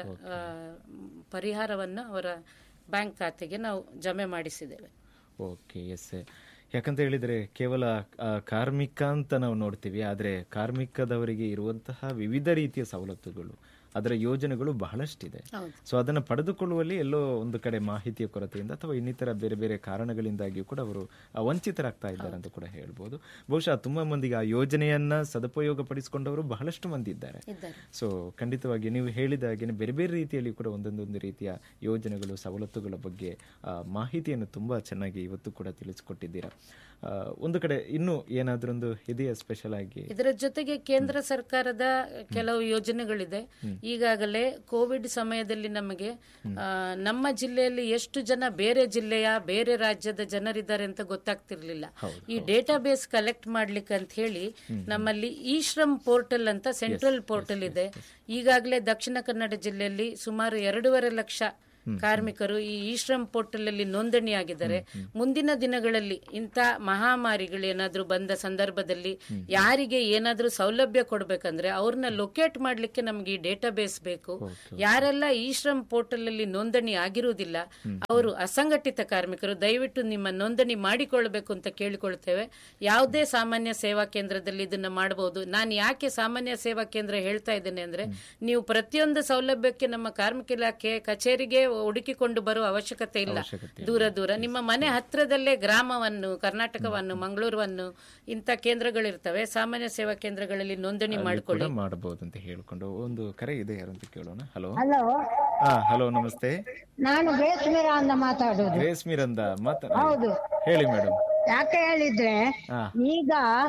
ಪರಿಹಾರವನ್ನು ಅವರ ಬ್ಯಾಂಕ್ ಖಾತೆಗೆ ನಾವು ಜಮೆ ಮಾಡಿಸಿದ್ದೇವೆ. Okay, S. ಯಾಕಂತ ಹೇಳಿದ್ರೆ ಕೇವಲ ಕಾರ್ಮಿಕ ಅಂತ ನಾವು ನೋಡ್ತೀವಿ, ಆದರೆ ಕಾರ್ಮಿಕದವರಿಗೆ ಇರುವಂತಹ ವಿವಿಧ ರೀತಿಯ ಸವಲತ್ತುಗಳು, ಅದರ ಯೋಜನೆಗಳು ಬಹಳಷ್ಟಿದೆ. ಸೊ ಅದನ್ನು ಪಡೆದುಕೊಳ್ಳುವಲ್ಲಿ ಎಲ್ಲೋ ಒಂದು ಕಡೆ ಮಾಹಿತಿಯ ಕೊರತೆಯಿಂದ ಅಥವಾ ಇನ್ನಿತರ ಬೇರೆ ಬೇರೆ ಕಾರಣಗಳಿಂದಾಗಿಯೂ ಕೂಡ ಅವರು ವಂಚಿತರಾಗ್ತಾ ಇದ್ದಾರೆ ಅಂತ ಕೂಡ ಹೇಳ್ಬೋದು. ಬಹುಶಃ ತುಂಬಾ ಮಂದಿಗೆ ಆ ಯೋಜನೆಯನ್ನ ಸದುಪಯೋಗ ಪಡಿಸಿಕೊಂಡವರು ಬಹಳಷ್ಟು ಮಂದಿ ಇದ್ದಾರೆ. ಸೊ ಖಂಡಿತವಾಗಿ ನೀವು ಹೇಳಿದ ಹಾಗೆ ಬೇರೆ ಬೇರೆ ರೀತಿಯಲ್ಲಿ ಕೂಡ ಒಂದೊಂದೊಂದು ರೀತಿಯ ಯೋಜನೆಗಳು, ಸವಲತ್ತುಗಳ ಬಗ್ಗೆ ಮಾಹಿತಿಯನ್ನು ತುಂಬಾ ಚೆನ್ನಾಗಿ ಇವತ್ತು ಕೂಡ ತಿಳಿಸಿಕೊಟ್ಟಿದ್ದೀರಾ. ಒಂದು ಕಡೆ ಇನ್ನು ಏನಾದ್ರೊಂದು ಇದೆಯಾ ಸ್ಪೆಷಲ್ ಆಗಿ? ಇದರ ಜೊತೆಗೆ ಕೇಂದ್ರ ಸರ್ಕಾರದ ಕೆಲವು ಯೋಜನೆಗಳಿದೆ. ಈಗಾಗಲೇ ಕೋವಿಡ್ ಸಮಯದಲ್ಲಿ ನಮಗೆ ನಮ್ಮ ಜಿಲ್ಲೆಯಲ್ಲಿ ಎಷ್ಟು ಜನ ಬೇರೆ ಜಿಲ್ಲೆಯ ಬೇರೆ ರಾಜ್ಯದ ಜನರಿದ್ದಾರೆ ಅಂತ ಗೊತ್ತಾಗ್ತಿರ್ಲಿಲ್ಲ. ಈ ಡೇಟಾ ಬೇಸ್ ಕಲೆಕ್ಟ್ ಮಾಡ್ಲಿಕ್ಕೆ ಅಂತ ಹೇಳಿ ನಮ್ಮಲ್ಲಿ ಇ ಶ್ರಮ್ ಪೋರ್ಟಲ್ ಅಂತ ಸೆಂಟ್ರಲ್ ಪೋರ್ಟಲ್ ಇದೆ. ಈಗಾಗಲೇ ದಕ್ಷಿಣ ಕನ್ನಡ ಜಿಲ್ಲೆಯಲ್ಲಿ ಸುಮಾರು ಎರಡೂವರೆ ಲಕ್ಷ ಕಾರ್ಮಿಕರು ಈ ಇ ಶ್ರಮ್ ಪೋರ್ಟಲ್ ಅಲ್ಲಿ ನೋಂದಣಿಯಾಗಿದ್ದಾರೆ. ಮುಂದಿನ ದಿನಗಳಲ್ಲಿ ಇಂಥ ಮಹಾಮಾರಿಗಳೇನಾದ್ರೂ ಬಂದ ಸಂದರ್ಭದಲ್ಲಿ ಯಾರಿಗೆ ಏನಾದ್ರೂ ಸೌಲಭ್ಯ ಕೊಡ್ಬೇಕಂದ್ರೆ ಅವ್ರನ್ನ ಲೊಕೇಟ್ ಮಾಡ್ಲಿಕ್ಕೆ ನಮ್ಗೆ ಈ ಡೇಟಾ ಬೇಸ್ ಬೇಕು. ಯಾರೆಲ್ಲ ಇ ಶ್ರಮ್ ಪೋರ್ಟಲ್ ಅಲ್ಲಿ ನೋಂದಣಿ ಆಗಿರುವುದಿಲ್ಲ ಅವರು ಅಸಂಘಟಿತ ಕಾರ್ಮಿಕರು, ದಯವಿಟ್ಟು ನಿಮ್ಮ ನೋಂದಣಿ ಮಾಡಿಕೊಳ್ಬೇಕು ಅಂತ ಕೇಳಿಕೊಳ್ತೇವೆ. ಯಾವುದೇ ಸಾಮಾನ್ಯ ಸೇವಾ ಕೇಂದ್ರದಲ್ಲಿ ಇದನ್ನ ಮಾಡಬಹುದು. ನಾನು ಯಾಕೆ ಸಾಮಾನ್ಯ ಸೇವಾ ಕೇಂದ್ರ ಹೇಳ್ತಾ ಇದ್ದೇನೆ ಅಂದ್ರೆ, ನೀವು ಪ್ರತಿಯೊಂದು ಸೌಲಭ್ಯಕ್ಕೆ ನಮ್ಮ ಕಾರ್ಮಿಕ ಇಲಾಖೆ ಕಚೇರಿಗೆ ಹುಡುಕಿಕೊಂಡು ಬರುವ ಅವಶ್ಯಕತೆ ಇಲ್ಲ. ದೂರ ದೂರ ನಿಮ್ಮ ಮನೆ ಹತ್ರದಲ್ಲೇ ಗ್ರಾಮವನ್ನು, ಕರ್ನಾಟಕವನ್ನು, ಮಂಗಳೂರನ್ನು ಇಂಥ ಕೇಂದ್ರಗಳಿರ್ತವೆ. ಸಾಮಾನ್ಯ ಸೇವಾ ಕೇಂದ್ರಗಳಲ್ಲಿ ನೋಂದಣಿ ಮಾಡಿಕೊಳ್ಳಿ ಮಾಡಬಹುದು ಅಂತ ಹೇಳಿಕೊಂಡು ಒಂದು ಕರೆ ಇದೆ, ಯಾರು ಅಂತ ಕೇಳೋಣ. ಹಲೋ. ಹಲೋ. ಹಾ, ಹಲೋ, ನಮಸ್ತೆ. ನಾನು ಗ್ರೇಸ್ಮೀರಾ ಅಂತ ಮಾತಾಡೋದು. ಗ್ರೇಸ್ಮೀರಾ ಅಂತ ಮಾತಾಡ. ಹೌದು, ಹೇಳಿ ಮೇಡಮ್. ಯಾಕೆ ಹೇಳಿದ್ರೆ ಈಗ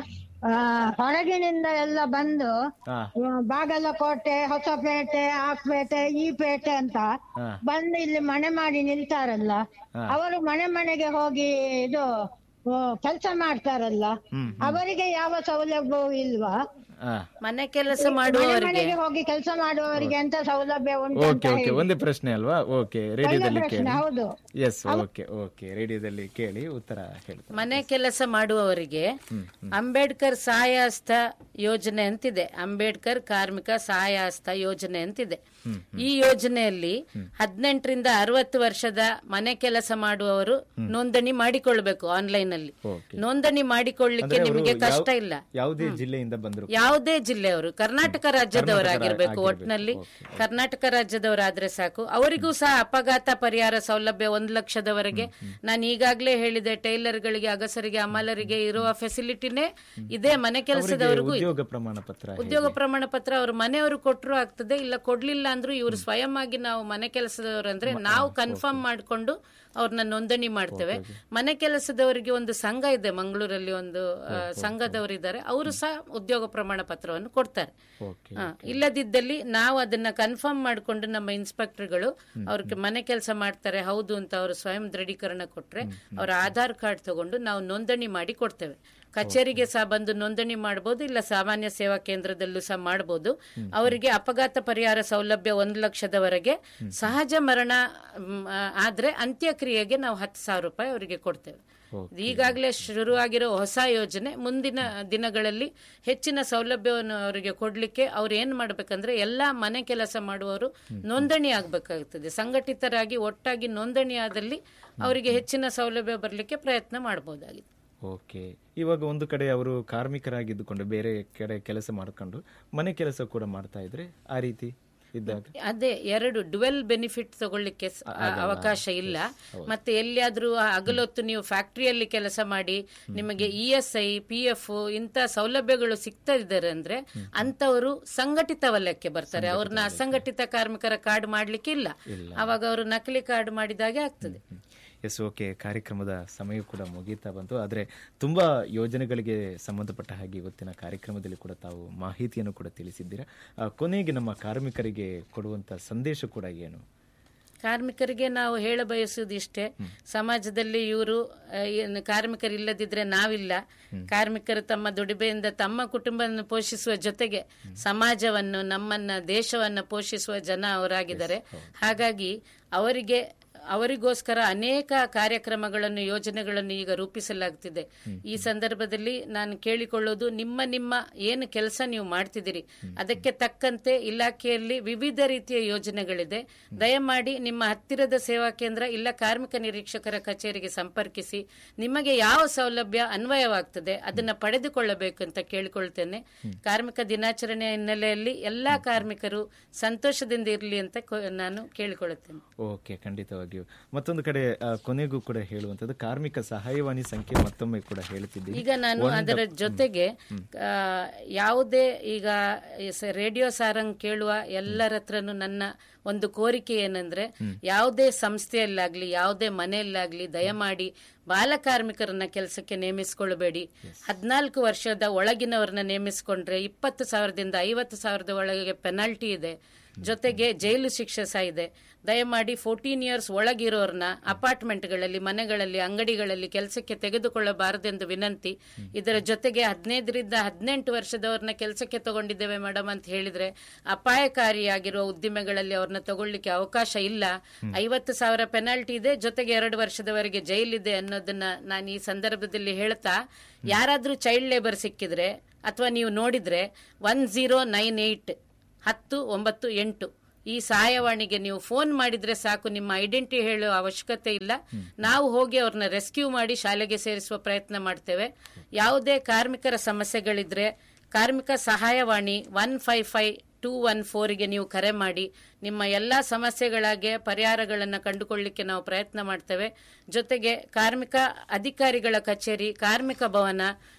ಆ, ಹೊರಗಿನಿಂದ ಎಲ್ಲ ಬಂದು ಹಾ ಆ, ಬಾಗಲಕೋಟೆ, ಹೊಸಪೇಟೆ, ಆಸ್ಪೇಟೆ, ಈ ಪೇಟೆ ಅಂತ ಹಾ ಬಂದು ಇಲ್ಲಿ ಮನೆ ಮಾಡಿ ನಿಲ್ತಾರಲ್ಲ, ಹಾ. ಅವರು ಮನೆ ಮನೆಗೆ ಹೋಗಿ ಇದು ಕೆಲಸ ಮಾಡ್ತಾರಲ್ಲ, ಹ್ಮ್ ಅವರಿಗೆ ಯಾವ ಸೌಲಭ್ಯವೂ ಇಲ್ವಾ? ಹಾ ಮನೆ ಕೆಲಸ ಮನೆ ಮಾಡುವವರಿಗೆ ಮನೆಗೆ ಹೋಗಿ ಕೆಲಸ ಮಾಡುವವರಿಗೆ ಎಂತ ಸೌಲಭ್ಯ ಉಂಟು ಅಂತ ಓಕೆ ಓಕೆ ಹೇಳಿ. ಒಂದೇ ಪ್ರಶ್ನೆ ಅಲ್ವಾ? ಓಕೆ ಒಳ್ಳೆ ರೇಡಿಯೋದಲ್ಲಿ ಪ್ರಶ್ನೆ, ಕೇಳಿ. ಹೌದು. ಎಸ್ ಓಕೆ ಓಕೆ ರೇಡಿಯೋದಲ್ಲಿ ಕೇಳಿ ಉತ್ತರ ಹೇಳ್ತಾರೆ. ಮನೆ ಕೆಲಸ ಮಾಡುವವರಿಗೆ ಅಂಬೇಡ್ಕರ್ ಸಹಾಯ ಹಸ್ತ ಯೋಜನೆ ಅಂತಿದೆ. ಅಂಬೇಡ್ಕರ್ ಕಾರ್ಮಿಕ ಸಹಾಯ ಹಸ್ತ ಯೋಜನೆ ಅಂತಿದೆ. ಈ ಯೋಜನೆಯಲ್ಲಿ ಹದಿನೆಂಟರಿಂದ ಅರವತ್ತು ವರ್ಷದ ಮನೆ ಕೆಲಸ ಮಾಡುವವರು ನೋಂದಣಿ ಮಾಡಿಕೊಳ್ಬೇಕು ಆನ್ಲೈನ್ ಅಲ್ಲಿ. ಓಕೆ. ನೋಂದಣಿ ಮಾಡಿಕೊಳ್ಳಿಕ್ಕೆ ಅಂದ್ರೆ ನಿಮಗೆ ಅವರು ಕಷ್ಟ ಯಾವ- ಇಲ್ಲ. ಯಾವುದೇ ಜಿಲ್ಲೆಯಿಂದ ಬಂದ್ರು ಯಾವುದೇ ಜಿಲ್ಲೆಯವರು, ಕರ್ನಾಟಕ ರಾಜ್ಯದವರಾಗಿರ್ಬೇಕು. ಆಗಿರ್ಬೇಕು. ಒಟ್ಟಿನಲ್ಲಿ ಕರ್ನಾಟಕ ರಾಜ್ಯದವರಾದ್ರೆ ಸಾಕು. ಅವರಿಗೂ ಸಹ ಅಪಘಾತ ಪರಿಹಾರ ಸೌಲಭ್ಯ ಒಂದು ಲಕ್ಷದವರೆಗೆ. ನಾನು ಈಗಾಗಲೇ ಹೇಳಿದೆ, ಟೈಲರ್ಗಳಿಗೆ, ಅಗಸರಿಗೆ, ಅಮಲರಿಗೆ ಇರುವ ಫೆಸಿಲಿಟಿನೇ ಇದೆ ಮನೆ ಕೆಲಸದವರಿಗೂ ಇದೆ. ಉದ್ಯೋಗ ಪ್ರಮಾಣ ಪತ್ರ ಉದ್ಯೋಗ ಪ್ರಮಾಣ ಪತ್ರ ಅವ್ರ ಮನೆಯವರು ಕೊಟ್ಟರು ಆಗ್ತದೆ, ಇಲ್ಲ ಕೊಡ್ಲಿಲ್ಲ ಅಂದ್ರೂ ಇವರು ಸ್ವಯಂ ಆಗಿ ನಾವು ಮನೆ ಕೆಲಸದವರು ಅಂದ್ರೆ ನಾವು ಕನ್ಫರ್ಮ್ ಮಾಡಿಕೊಂಡು ಅವ್ರನ್ನ ನೋಂದಣಿ ಮಾಡ್ತೇವೆ. ಮನೆ ಕೆಲಸದವರಿಗೆ ಒಂದು ಸಂಘ ಇದೆ ಮಂಗಳೂರಲ್ಲಿ, ಒಂದು ಆ, ಸಂಘದವರಿದ್ದಾರೆ, ಅವರು ಸಹ ಉದ್ಯೋಗ ಪ್ರಮಾಣ ಪತ್ರವನ್ನು ಕೊಡ್ತಾರೆ. ಓಕೆ ಹ, ಇಲ್ಲದಿದ್ದಲ್ಲಿ ನಾವು ಅದನ್ನ ಕನ್ಫರ್ಮ್ ಮಾಡಿಕೊಂಡು ನಮ್ಮ ಇನ್ಸ್ಪೆಕ್ಟರ್ಗಳು ಅವ್ರಿಗೆ ಮನೆ ಕೆಲಸ ಮಾಡ್ತಾರೆ ಹೌದು ಅಂತ ಅವರು ಸ್ವಯಂ ದೃಢೀಕರಣ ಕೊಟ್ರೆ ಅವರ ಆಧಾರ್ ಕಾರ್ಡ್ ತಗೊಂಡು ನಾವು ನೋಂದಣಿ ಮಾಡಿ ಕೊಡ್ತೇವೆ. ಕಚೇರಿಗೆ ಸಹ ಬಂದು ನೋಂದಣಿ ಮಾಡಬಹುದು, ಇಲ್ಲ ಸಾಮಾನ್ಯ ಸೇವಾ ಕೇಂದ್ರದಲ್ಲೂ ಸಹ ಮಾಡಬಹುದು. ಅವರಿಗೆ ಅಪಘಾತ ಪರಿಹಾರ ಸೌಲಭ್ಯ ಒಂದು ಲಕ್ಷದವರೆಗೆ, ಸಹಜ ಮರಣ ಮ್, ಆದ್ರೆ ಅಂತ್ಯಕ್ರಿಯೆಗೆ ನಾವು ಹತ್ತು ಸಾವಿರ ರೂಪಾಯಿ ಅವರಿಗೆ ಕೊಡ್ತೇವೆ. ಈಗಾಗಲೇ ಶುರುವಾಗಿರೋ ಹೊಸ ಯೋಜನೆ ಮುಂದಿನ ದಿನಗಳಲ್ಲಿ ಹೆಚ್ಚಿನ ಸೌಲಭ್ಯವನ್ನು ಅವರಿಗೆ ಕೊಡ್ಲಿಕ್ಕೆ ಅವ್ರು ಏನ್ ಮಾಡ್ಬೇಕಂದ್ರೆ ಎಲ್ಲಾ ಮನೆ ಕೆಲಸ ಮಾಡುವವರು ನೋಂದಣಿ ಆಗ್ಬೇಕಾಗುತ್ತದೆ. ಸಂಘಟಿತರಾಗಿ ಒಟ್ಟಾಗಿ ನೋಂದಣಿ ಆದಲ್ಲಿ ಅವರಿಗೆ ಹೆಚ್ಚಿನ ಸೌಲಭ್ಯ ಬರಲಿಕ್ಕೆ ಪ್ರಯತ್ನ ಮಾಡಬಹುದಾಗಿದೆ. ಓಕೆ. ಇವಾಗ ಒಂದು ಕಡೆ ಅವರು ಕಾರ್ಮಿಕರಾಗಿದ್ದುಕೊಂಡು ಬೇರೆ ಕಡೆ ಕೆಲಸ ಮಾಡ್ಕೊಂಡು ಮನೆ ಕೆಲಸ ಕೂಡ ಮಾಡ್ತಾ ಇದ್ರೆ ಆ ರೀತಿ ಇದ್ದಾಗ ಅದೇ ಎರಡು ಡ್ಯುವೆಲ್ ಬೆನಿಫಿಟ್ ತಗೊಳ್ಳಿಕ್ಕೆ ಸ- ಅವಕಾಶ ಇಲ್ಲ. ಮತ್ತೆ ಎಲ್ಲಿಯಾದ್ರೂ ಹಗಲೊತ್ತು ನೀವು ಫ್ಯಾಕ್ಟರಿಯಲ್ಲಿ ಕೆಲಸ ಮಾಡಿ ನಿಮಗೆ E S I, P F ಇಂತ ಸೌಲಭ್ಯಗಳು ಸಿಗ್ತಾ ಇದ್ದಾರೆ ಅಂದ್ರೆ ಅಂತವರು ಸಂಘಟಿತ ವಲಯಕ್ಕೆ ಬರ್ತಾರೆ. ಅವ್ರನ್ನ ಅಸಂಘಟಿತ ಕಾರ್ಮಿಕರ ಕಾರ್ಡ್ ಮಾಡ್ಲಿಕ್ಕೆ ಇಲ್ಲ, ಅವಾಗ ಅವರು ನಕಲಿ ಕಾರ್ಡ್ ಮಾಡಿದಾಗೆ ಆಗ್ತದೆ. Yes okay. ಕಾರ್ಯಕ್ರಮದ ಸಮಯ ಕೂಡ ಮುಗೀತಾ ಬಂತು. ಆದರೆ ತುಂಬ ಯೋಜನೆಗಳಿಗೆ ಸಂಬಂಧಪಟ್ಟ ಹಾಗೆ ಇವತ್ತಿನ ಕಾರ್ಯಕ್ರಮದಲ್ಲಿ ಕೂಡ ತಾವು ಮಾಹಿತಿಯನ್ನು ಕೂಡ ತಿಳಿಸಿದ್ದೀರಾ. ಆ, ಕೊನೆಗೆ ನಮ್ಮ ಕಾರ್ಮಿಕರಿಗೆ ಕೊಡುವಂಥ ಸಂದೇಶ ಕೂಡ ಏನು? ಕಾರ್ಮಿಕರಿಗೆ ನಾವು ಹೇಳ ಬಯಸುವುದು ಇಷ್ಟೇ, ಸಮಾಜದಲ್ಲಿ ಇವರು ಕಾರ್ಮಿಕರು ಇಲ್ಲದಿದ್ರೆ ನಾವಿಲ್ಲ. ಕಾರ್ಮಿಕರು ತಮ್ಮ ದುಡಿಮೆಯಿಂದ ತಮ್ಮ ಕುಟುಂಬವನ್ನು ಪೋಷಿಸುವ ಜೊತೆಗೆ ಸಮಾಜವನ್ನು, ನಮ್ಮನ್ನ, ದೇಶವನ್ನ ಪೋಷಿಸುವ ಜನ ಅವರಾಗಿದ್ದಾರೆ. ಹಾಗಾಗಿ ಅವರಿಗೆ ಅವರಿಗೋಸ್ಕರ ಅನೇಕ ಕಾರ್ಯಕ್ರಮಗಳನ್ನು, ಯೋಜನೆಗಳನ್ನು ಈಗ ರೂಪಿಸಲಾಗುತ್ತಿದೆ. ಈ ಸಂದರ್ಭದಲ್ಲಿ ನಾನು ಕೇಳಿಕೊಳ್ಳೋದು, ನಿಮ್ಮ ನಿಮ್ಮ ಏನು ಕೆಲಸ ನೀವು ಮಾಡ್ತಿದ್ದೀರಿ ಅದಕ್ಕೆ ತಕ್ಕಂತೆ ಇಲಾಖೆಯಲ್ಲಿ ವಿವಿಧ ರೀತಿಯ ಯೋಜನೆಗಳಿದೆ. ದಯಮಾಡಿ ನಿಮ್ಮ ಹತ್ತಿರದ ಸೇವಾ ಕೇಂದ್ರ ಇಲ್ಲ ಕಾರ್ಮಿಕ ನಿರೀಕ್ಷಕರ ಕಚೇರಿಗೆ ಸಂಪರ್ಕಿಸಿ. ನಿಮಗೆ ಯಾವ ಸೌಲಭ್ಯ ಅನ್ವಯವಾಗ್ತದೆ ಅದನ್ನ ಪಡೆದುಕೊಳ್ಳಬೇಕು ಅಂತ ಕೇಳಿಕೊಳ್ತೇನೆ. ಕಾರ್ಮಿಕ ದಿನಾಚರಣೆಯ ಹಿನ್ನೆಲೆಯಲ್ಲಿ ಎಲ್ಲಾ ಕಾರ್ಮಿಕರು ಸಂತೋಷದಿಂದ ಇರಲಿ ಅಂತ ಕೊ- ನಾನು ಕೇಳಿಕೊಳ್ಳುತ್ತೇನೆ. ಓಕೆ, ಖಂಡಿತವಾಗಿಯೂ. ಮತ್ತೊಂದು ಕಡೆ ಆ, ಕೊನೆಗೂ ಕೂಡ ಹೇಳುವಂಥದ್ದು ಕಾರ್ಮಿಕ ಸಹಾಯವಾಣಿ ಸಂಖ್ಯೆ ಮತ್ತೊಮ್ಮೆ ಕೂಡ ಹೇಳ್ತಿದ್ದೀನಿ. ಈಗ ನಾನು ಅದರ ಜೊತೆಗೆ ಆ, ಯಾವುದೇ ಈಗ ಸ- ರೇಡಿಯೋ ಸಾರಂಗ್ ಕೇಳುವ ಎಲ್ಲರ ಹತ್ರನು ನನ್ನ ಒಂದು ಕೋರಿಕೆ ಏನಂದ್ರೆ, ಯಾವುದೇ ಸಂಸ್ಥೆಯಲ್ಲಾಗ್ಲಿ ಯಾವುದೇ ಮನೆಯಲ್ಲಾಗ್ಲಿ ದಯಮಾಡಿ ಬಾಲಕಾರ್ಮಿಕರನ್ನ ಕೆಲಸಕ್ಕೆ ನೇಮಿಸಿಕೊಳ್ಳಬೇಡಿ. ಹದಿನಾಲ್ಕು ವರ್ಷದ ಒಳಗಿನವರನ್ನ ನೇಮಿಸಿಕೊಂಡ್ರೆ ಇಪ್ಪತ್ತು ಸಾವಿರದಿಂದ ಐವತ್ತು ಸಾವಿರದ ಒಳಗೆ ಪೆನಾಲ್ಟಿ ಇದೆ, ಜೊತೆಗೆ ಜೈಲು ಶಿಕ್ಷೆ ಸಹ ಇದೆ. ದಯಮಾಡಿ ಫೋರ್ಟೀನ್ ಇಯರ್ಸ್ ಒಳಗಿರೋರ್ನ ಅಪಾರ್ಟ್ಮೆಂಟ್ಗಳಲ್ಲಿ, ಮನೆಗಳಲ್ಲಿ, ಅಂಗಡಿಗಳಲ್ಲಿ ಕೆಲಸಕ್ಕೆ ತೆಗೆದುಕೊಳ್ಳಬಾರದೆಂದು ವಿನಂತಿ. ಇದರ ಜೊತೆಗೆ ಹದಿನೈದರಿಂದ ಹದಿನೆಂಟು ವರ್ಷದವ್ರನ್ನ ಕೆಲಸಕ್ಕೆ ತಗೊಂಡಿದ್ದೇವೆ ಮೇಡಮ್ ಅಂತ ಹೇಳಿದ್ರೆ ಅಪಾಯಕಾರಿಯಾಗಿರುವ ಉದ್ದಿಮೆಗಳಲ್ಲಿ ಅವ್ರನ್ನ ತಗೊಳ್ಳಿಕ್ಕೆ ಅವಕಾಶ ಇಲ್ಲ. ಐವತ್ತು ಸಾವಿರ ಪೆನಾಲ್ಟಿ ಇದೆ, ಜೊತೆಗೆ ಎರಡು ವರ್ಷದವರೆಗೆ ಜೈಲಿದೆ ಅನ್ನೋದನ್ನ ನಾನು ಈ ಸಂದರ್ಭದಲ್ಲಿ ಹೇಳ್ತಾ, ಯಾರಾದ್ರೂ ಚೈಲ್ಡ್ ಲೇಬರ್ ಸಿಕ್ಕಿದ್ರೆ ಅಥವಾ ನೀವು ನೋಡಿದ್ರೆ ಒನ್ ಜೀರೋ ನೈನ್ ಏಟ್ ಹತ್ತು ಒಂಬತ್ತು ಎಂಟು ಈ ಸಹಾಯವಾಣಿಗೆ ನೀವು ಫೋನ್ ಮಾಡಿದ್ರೆ ಸಾಕು. ನಿಮ್ಮ ಐಡೆಂಟಿಟಿ ಹೇಳುವ ಅವಶ್ಯಕತೆ ಇಲ್ಲ. ನಾವು ಹೋಗಿ ಅವ್ರನ್ನ ರೆಸ್ಕ್ಯೂ ಮಾಡಿ ಶಾಲೆಗೆ ಸೇರಿಸುವ ಪ್ರಯತ್ನ ಮಾಡ್ತೇವೆ. ಯಾವುದೇ ಕಾರ್ಮಿಕರ ಸಮಸ್ಯೆಗಳಿದ್ರೆ ಕಾರ್ಮಿಕ ಸಹಾಯವಾಣಿ one five five two one ಫೋರ್ಗೆ ನೀವು ಕರೆ ಮಾಡಿ ನಿಮ್ಮ ಎಲ್ಲಾ ಸಮಸ್ಯೆಗಳಿಗೆ ಪರಿಹಾರಗಳನ್ನು ಕಂಡುಕೊಳ್ಳಿಕ್ಕೆ ನಾವು ಪ್ರಯತ್ನ ಮಾಡ್ತೇವೆ. ಜೊತೆಗೆ ಕಾರ್ಮಿಕ ಅಧಿಕಾರಿಗಳ ಕಚೇರಿ ಕಾರ್ಮಿಕ ಭವನ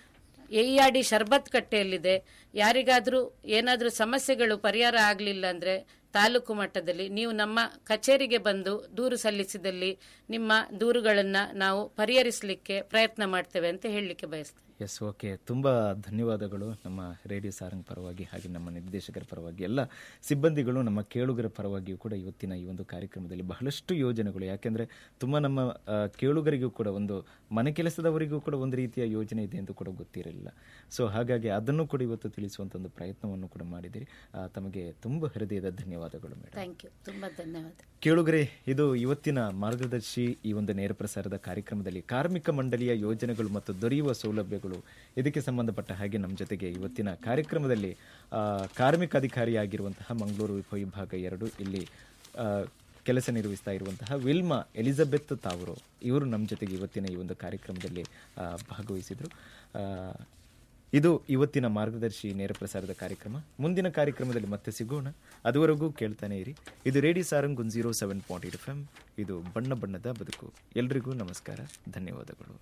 ಎಇಆರ್ಡಿ ಶರ್ಬತ್ ಕಟ್ಟೆಯಲ್ಲಿದೆ. ಯಾರಿಗಾದ್ರೂ ಏನಾದ್ರೂ ಸಮಸ್ಯೆಗಳು ಪರಿಹಾರ ಆಗಲಿಲ್ಲ ಅಂದ್ರೆ ತಾಲೂಕು ಮಟ್ಟದಲ್ಲಿ ನೀವು ನಮ್ಮ ಕಚೇರಿಗೆ ಬಂದು ದೂರು ಸಲ್ಲಿಸಿದಲ್ಲಿ ನಿಮ್ಮ ದೂರುಗಳನ್ನು ನಾವು ಪರಿಹರಿಸಲಿಕ್ಕೆ ಪ್ರಯತ್ನ ಮಾಡ್ತೇವೆ ಅಂತ ಹೇಳಲಿಕ್ಕೆ ಬಯಸ್ತೇನೆ. S, okay. ತುಂಬ ಧನ್ಯವಾದಗಳು ನಮ್ಮ ರೇಡಿಯೋ ಸಾರಂಗ್ ಪರವಾಗಿ ಹಾಗೆ ನಮ್ಮ ನಿರ್ದೇಶಕರ ಪರವಾಗಿ ಎಲ್ಲ ಸಿಬ್ಬಂದಿಗಳು ನಮ್ಮ ಕೇಳುಗರ ಪರವಾಗಿಯೂ ಕೂಡ ಇವತ್ತಿನ ಈ ಒಂದು ಕಾರ್ಯಕ್ರಮದಲ್ಲಿ ಬಹಳಷ್ಟು ಯೋಜನೆಗಳು, ಯಾಕೆಂದರೆ ತುಂಬ ನಮ್ಮ ಕೇಳುಗರಿಗೂ ಕೂಡ ಒಂದು ಮನೆ ಕೆಲಸದವರಿಗೂ ಕೂಡ ಒಂದು ರೀತಿಯ ಯೋಜನೆ ಇದೆ ಎಂದು ಕೂಡ ಗೊತ್ತಿರಲಿಲ್ಲ. ಸೊ ಹಾಗಾಗಿ ಅದನ್ನು ಕೂಡ ಇವತ್ತು ತಿಳಿಸುವಂಥ ಒಂದು ಪ್ರಯತ್ನವನ್ನು ಕೂಡ ಮಾಡಿದಿರಿ. ತಮಗೆ ತುಂಬ ಹೃದಯದ ಧನ್ಯವಾದಗಳು ಮೇಡಮ್. ಥ್ಯಾಂಕ್ ಯು, ತುಂಬ ಧನ್ಯವಾದ. ಕೇಳುಗರೆ, ಇದು ಇವತ್ತಿನ ಮಾರ್ಗದರ್ಶಿ ಈ ಒಂದು ನೇರ ಪ್ರಸಾರದ ಕಾರ್ಯಕ್ರಮದಲ್ಲಿ ಕಾರ್ಮಿಕ ಮಂಡಳಿಯ ಯೋಜನೆಗಳು ಮತ್ತು ದೊರೆಯುವ ಸೌಲಭ್ಯಗಳು, ಇದಕ್ಕೆ ಸಂಬಂಧಪಟ್ಟ ಹಾಗೆ ನಮ್ಮ ಜೊತೆಗೆ ಇವತ್ತಿನ ಕಾರ್ಯಕ್ರಮದಲ್ಲಿ ಕಾರ್ಮಿಕ ಅಧಿಕಾರಿಯಾಗಿರುವಂತಹ ಮಂಗಳೂರು ಉಪವಿಭಾಗ ಎರಡು ಇಲ್ಲಿ ಕೆಲಸ ನಿರ್ವಹಿಸ್ತಾ ಇರುವಂತಹ ವಿಲ್ಮಾ ಎಲಿಜಬೆತ್ ತಾವರು ಇವರು ನಮ್ಮ ಜೊತೆಗೆ ಇವತ್ತಿನ ಈ ಒಂದು ಕಾರ್ಯಕ್ರಮದಲ್ಲಿ ಭಾಗವಹಿಸಿದರು. ಇದು ಇವತ್ತಿನ ಮಾರ್ಗದರ್ಶಿ ನೇರ ಪ್ರಸಾರದ ಕಾರ್ಯಕ್ರಮ. ಮುಂದಿನ ಕಾರ್ಯಕ್ರಮದಲ್ಲಿ ಮತ್ತೆ ಸಿಗೋಣ. ಅದುವರೆಗೂ ಕೇಳ್ತಾನೆ ಇರಿ. ಇದು radio Sarang one zero seven point eight F M. ಇದು ಬಣ್ಣ ಬಣ್ಣದ ಬದುಕು. ಎಲ್ರಿಗೂ ನಮಸ್ಕಾರ, ಧನ್ಯವಾದಗಳು.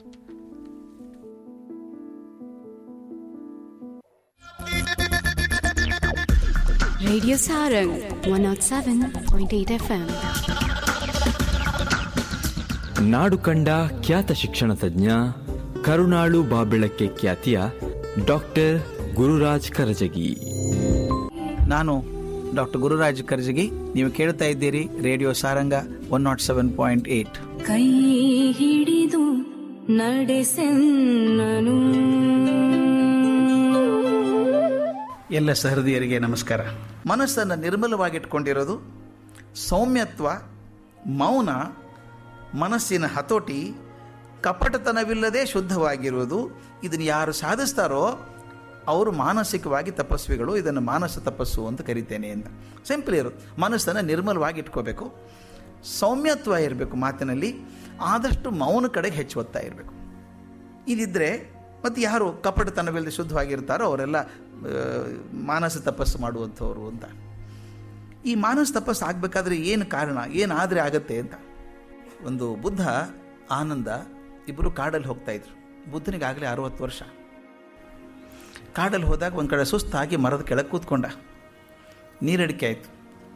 Radio Sarang one not seven point eight F M. ನಾಡು ಕಂಡ ಖ್ಯಾತ ಶಿಕ್ಷಣ ತಜ್ಞ, ಕರುಣಾಳು ಬಾಬೆಳಕ್ಕೆ ಖ್ಯಾತಿಯ ಡಾಕ್ಟರ್ ಗುರುರಾಜ್ ಕರಜಗಿ. ನಾನು ಡಾಕ್ಟರ್ ಗುರುರಾಜ್ ಕರಜಗಿ. ನೀವು ಕೇಳ್ತಾ ಇದ್ದೀರಿ radio Saranga one not seven point eight. ಕೈ ಹಿಡಿದು ನಡೆಸೆನ್ನನು. ಎಲ್ಲ ಸಹೃದಯರಿಗೆ ನಮಸ್ಕಾರ. ಮನಸ್ಸನ್ನು ನಿರ್ಮಲವಾಗಿಟ್ಕೊಂಡಿರೋದು, ಸೌಮ್ಯತ್ವ, ಮೌನ, ಮನಸ್ಸಿನ ಹತೋಟಿ, ಕಪಟತನವಿಲ್ಲದೆ ಶುದ್ಧವಾಗಿರುವುದು, ಇದನ್ನು ಯಾರು ಸಾಧಿಸ್ತಾರೋ ಅವರು ಮಾನಸಿಕವಾಗಿ ತಪಸ್ವಿಗಳು. ಇದನ್ನು ಮಾನಸ ತಪಸ್ಸು ಅಂತ ಕರಿತೇನೆ ಅಂತ. ಸಿಂಪಲ್ ಇರೋದು, ಮನಸ್ಸನ್ನು ನಿರ್ಮಲವಾಗಿ ಇಟ್ಕೋಬೇಕು, ಸೌಮ್ಯತ್ವ ಇರಬೇಕು ಮಾತಿನಲ್ಲಿ, ಆದಷ್ಟು ಮೌನ ಕಡೆಗೆ ಹೆಚ್ಚು ಒತ್ತಾ ಇರಬೇಕು. ಇದಿದ್ದರೆ ಮತ್ತು ಯಾರು ಕಪಟತನವಿಲ್ಲದೆ ಶುದ್ಧವಾಗಿರ್ತಾರೋ ಅವರೆಲ್ಲ ಮಾನಸ ತಪಸ್ಸು ಮಾಡುವಂಥವ್ರು ಅಂತ. ಈ ಮಾನಸ ತಪಸ್ಸು ಆಗಬೇಕಾದ್ರೆ ಏನು ಕಾರಣ, ಏನಾದರೆ ಆಗತ್ತೆ ಅಂತ. ಒಂದು ಬುದ್ಧ, ಆನಂದ ಇಬ್ಬರು ಕಾಡಲ್ಲಿ ಹೋಗ್ತಾ ಇದ್ರು. ಬುದ್ಧನಿಗಾಗಲೇ ಅರವತ್ತು ವರ್ಷ. ಕಾಡಲ್ಲಿ ಹೋದಾಗ ಒಂದು ಕಡೆ ಸುಸ್ತಾಗಿ ಮರದ ಕೆಳಗೆ ಕೂತ್ಕೊಂಡ. ನೀರಡಿಕೆ ಆಯಿತು.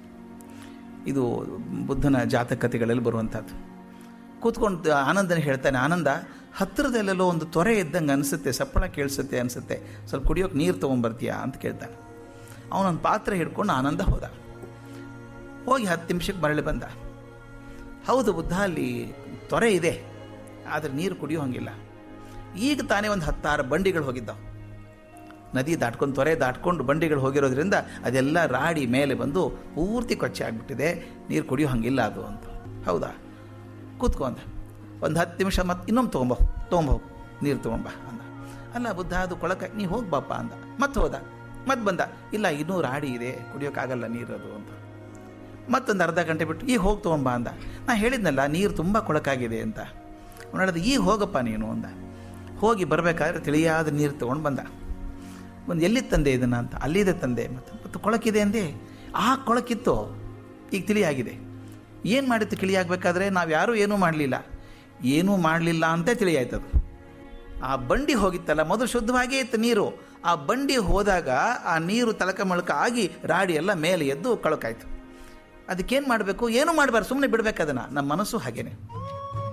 ಇದು ಬುದ್ಧನ ಜಾತಕತೆಗಳಲ್ಲಿ ಬರುವಂಥದ್ದು. ಕೂತ್ಕೊಂಡು ಆನಂದನ ಹೇಳ್ತಾನೆ, ಆನಂದ, ಹತ್ತಿರದಲ್ಲೆಲ್ಲೋ ಒಂದು ತೊರೆ ಇದ್ದಂಗೆ ಅನಿಸುತ್ತೆ, ಸಪ್ಪಳ ಕೇಳಿಸುತ್ತೆ ಅನಿಸುತ್ತೆ, ಸ್ವಲ್ಪ ಕುಡಿಯೋಕೆ ನೀರು ತೊಗೊಂಬರ್ತೀಯಾ ಅಂತ ಕೇಳ್ತಾನೆ. ಅವನೊಂದು ಪಾತ್ರೆ ಹಿಡ್ಕೊಂಡು ಆನಂದ ಹೋದ. ಹೋಗಿ ಹತ್ತು ನಿಮಿಷಕ್ಕೆ ಮರಳಿ ಬಂದ. ಹೌದು ಬುದ್ಧ, ಅಲ್ಲಿ ತೊರೆ ಇದೆ, ಆದರೆ ನೀರು ಕುಡಿಯೋ ಹಂಗಿಲ್ಲ. ಈಗ ತಾನೇ ಒಂದು ಹತ್ತಾರು ಬಂಡಿಗಳು ಹೋಗಿದ್ದಾವೆ. ನದಿ ದಾಟ್ಕೊಂಡು ತೊರೆ ದಾಟ್ಕೊಂಡು ಬಂಡಿಗಳು ಹೋಗಿರೋದ್ರಿಂದ ಅದೆಲ್ಲ ರಾಡಿ ಮೇಲೆ ಬಂದು ಪೂರ್ತಿ ಕೊಚ್ಚೆ ಆಗಿಬಿಟ್ಟಿದೆ, ನೀರು ಕುಡಿಯೋ ಹಂಗಿಲ್ಲ ಅದು ಅಂತ. ಹೌದಾ, ಕೂತ್ಕೊ ಅಂದ. ಒಂದು ಹತ್ತು ನಿಮಿಷ ಮತ್ತೆ ಇನ್ನೊಮ್ಮೆ ತೊಗೊಂಬ ತೊಗೊಂಬೋಗು ನೀರು ತೊಗೊಂಬ ಅಂದ. ಅಲ್ಲ ಬುದ್ಧ, ಅದು ಕೊಳಕ, ನೀ ಹೋಗಿ ಬಾಪ ಅಂದ. ಮತ್ತೆ ಹೋದ, ಮತ್ತೆ ಬಂದ. ಇಲ್ಲ, ಇನ್ನೂ ರಾಡಿ ಇದೆ, ಕುಡಿಯೋಕ್ಕಾಗಲ್ಲ ನೀರು ಅದು ಅಂತ. ಮತ್ತೊಂದು ಅರ್ಧ ಗಂಟೆ ಬಿಟ್ಟು ಈಗ ಹೋಗಿ ತೊಗೊಂಬ ಅಂದ. ನಾ ಹೇಳಿದ್ನಲ್ಲ ನೀರು ತುಂಬ ಕೊಳಕಾಗಿದೆ ಅಂತ. ಅವನು ಹೇಳಿದ, ಈಗ ಹೋಗಪ್ಪ ನೀನು ಅಂದ. ಹೋಗಿ ಬರಬೇಕಾದ್ರೆ ತಿಳಿಯಾದ ನೀರು ತೊಗೊಂಡು ಬಂದ. ಒಂದು ಎಲ್ಲಿ ತಂದೆ ಇದನ್ನು ಅಂತ. ಅಲ್ಲಿದೆ ತಂದೆ. ಮತ್ತು ಮತ್ತು ಕೊಳಕಿದೆ ಅಂದೆ. ಆ ಕೊಳಕಿತ್ತು, ಈಗ ತಿಳಿಯಾಗಿದೆ. ಏನು ಮಾಡಿತ್ತು ತಿಳಿಯಾಗಬೇಕಾದ್ರೆ? ನಾವು ಯಾರೂ ಏನೂ ಮಾಡಲಿಲ್ಲ, ಏನೂ ಮಾಡಲಿಲ್ಲ ಅಂತ ತಿಳಿಯಾಯ್ತದು. ಆ ಬಂಡಿ ಹೋಗಿತ್ತಲ್ಲ, ಮೊದಲು ಶುದ್ಧವಾಗೇ ಇತ್ತು ನೀರು. ಆ ಬಂಡಿ ಹೋದಾಗ ಆ ನೀರು ತಳಕ ಮಳಕ ಆಗಿ ರಾಡಿ ಎಲ್ಲ ಮೇಲೆ ಎದ್ದು ಕೊಳಕಾಯ್ತು. ಅದಕ್ಕೇನು ಮಾಡಬೇಕು? ಏನೂ ಮಾಡಬಾರ್ದು, ಸುಮ್ಮನೆ ಬಿಡಬೇಕು ಅದನ್ನು. ನಮ್ಮ ಮನಸ್ಸು ಹಾಗೇನೆ.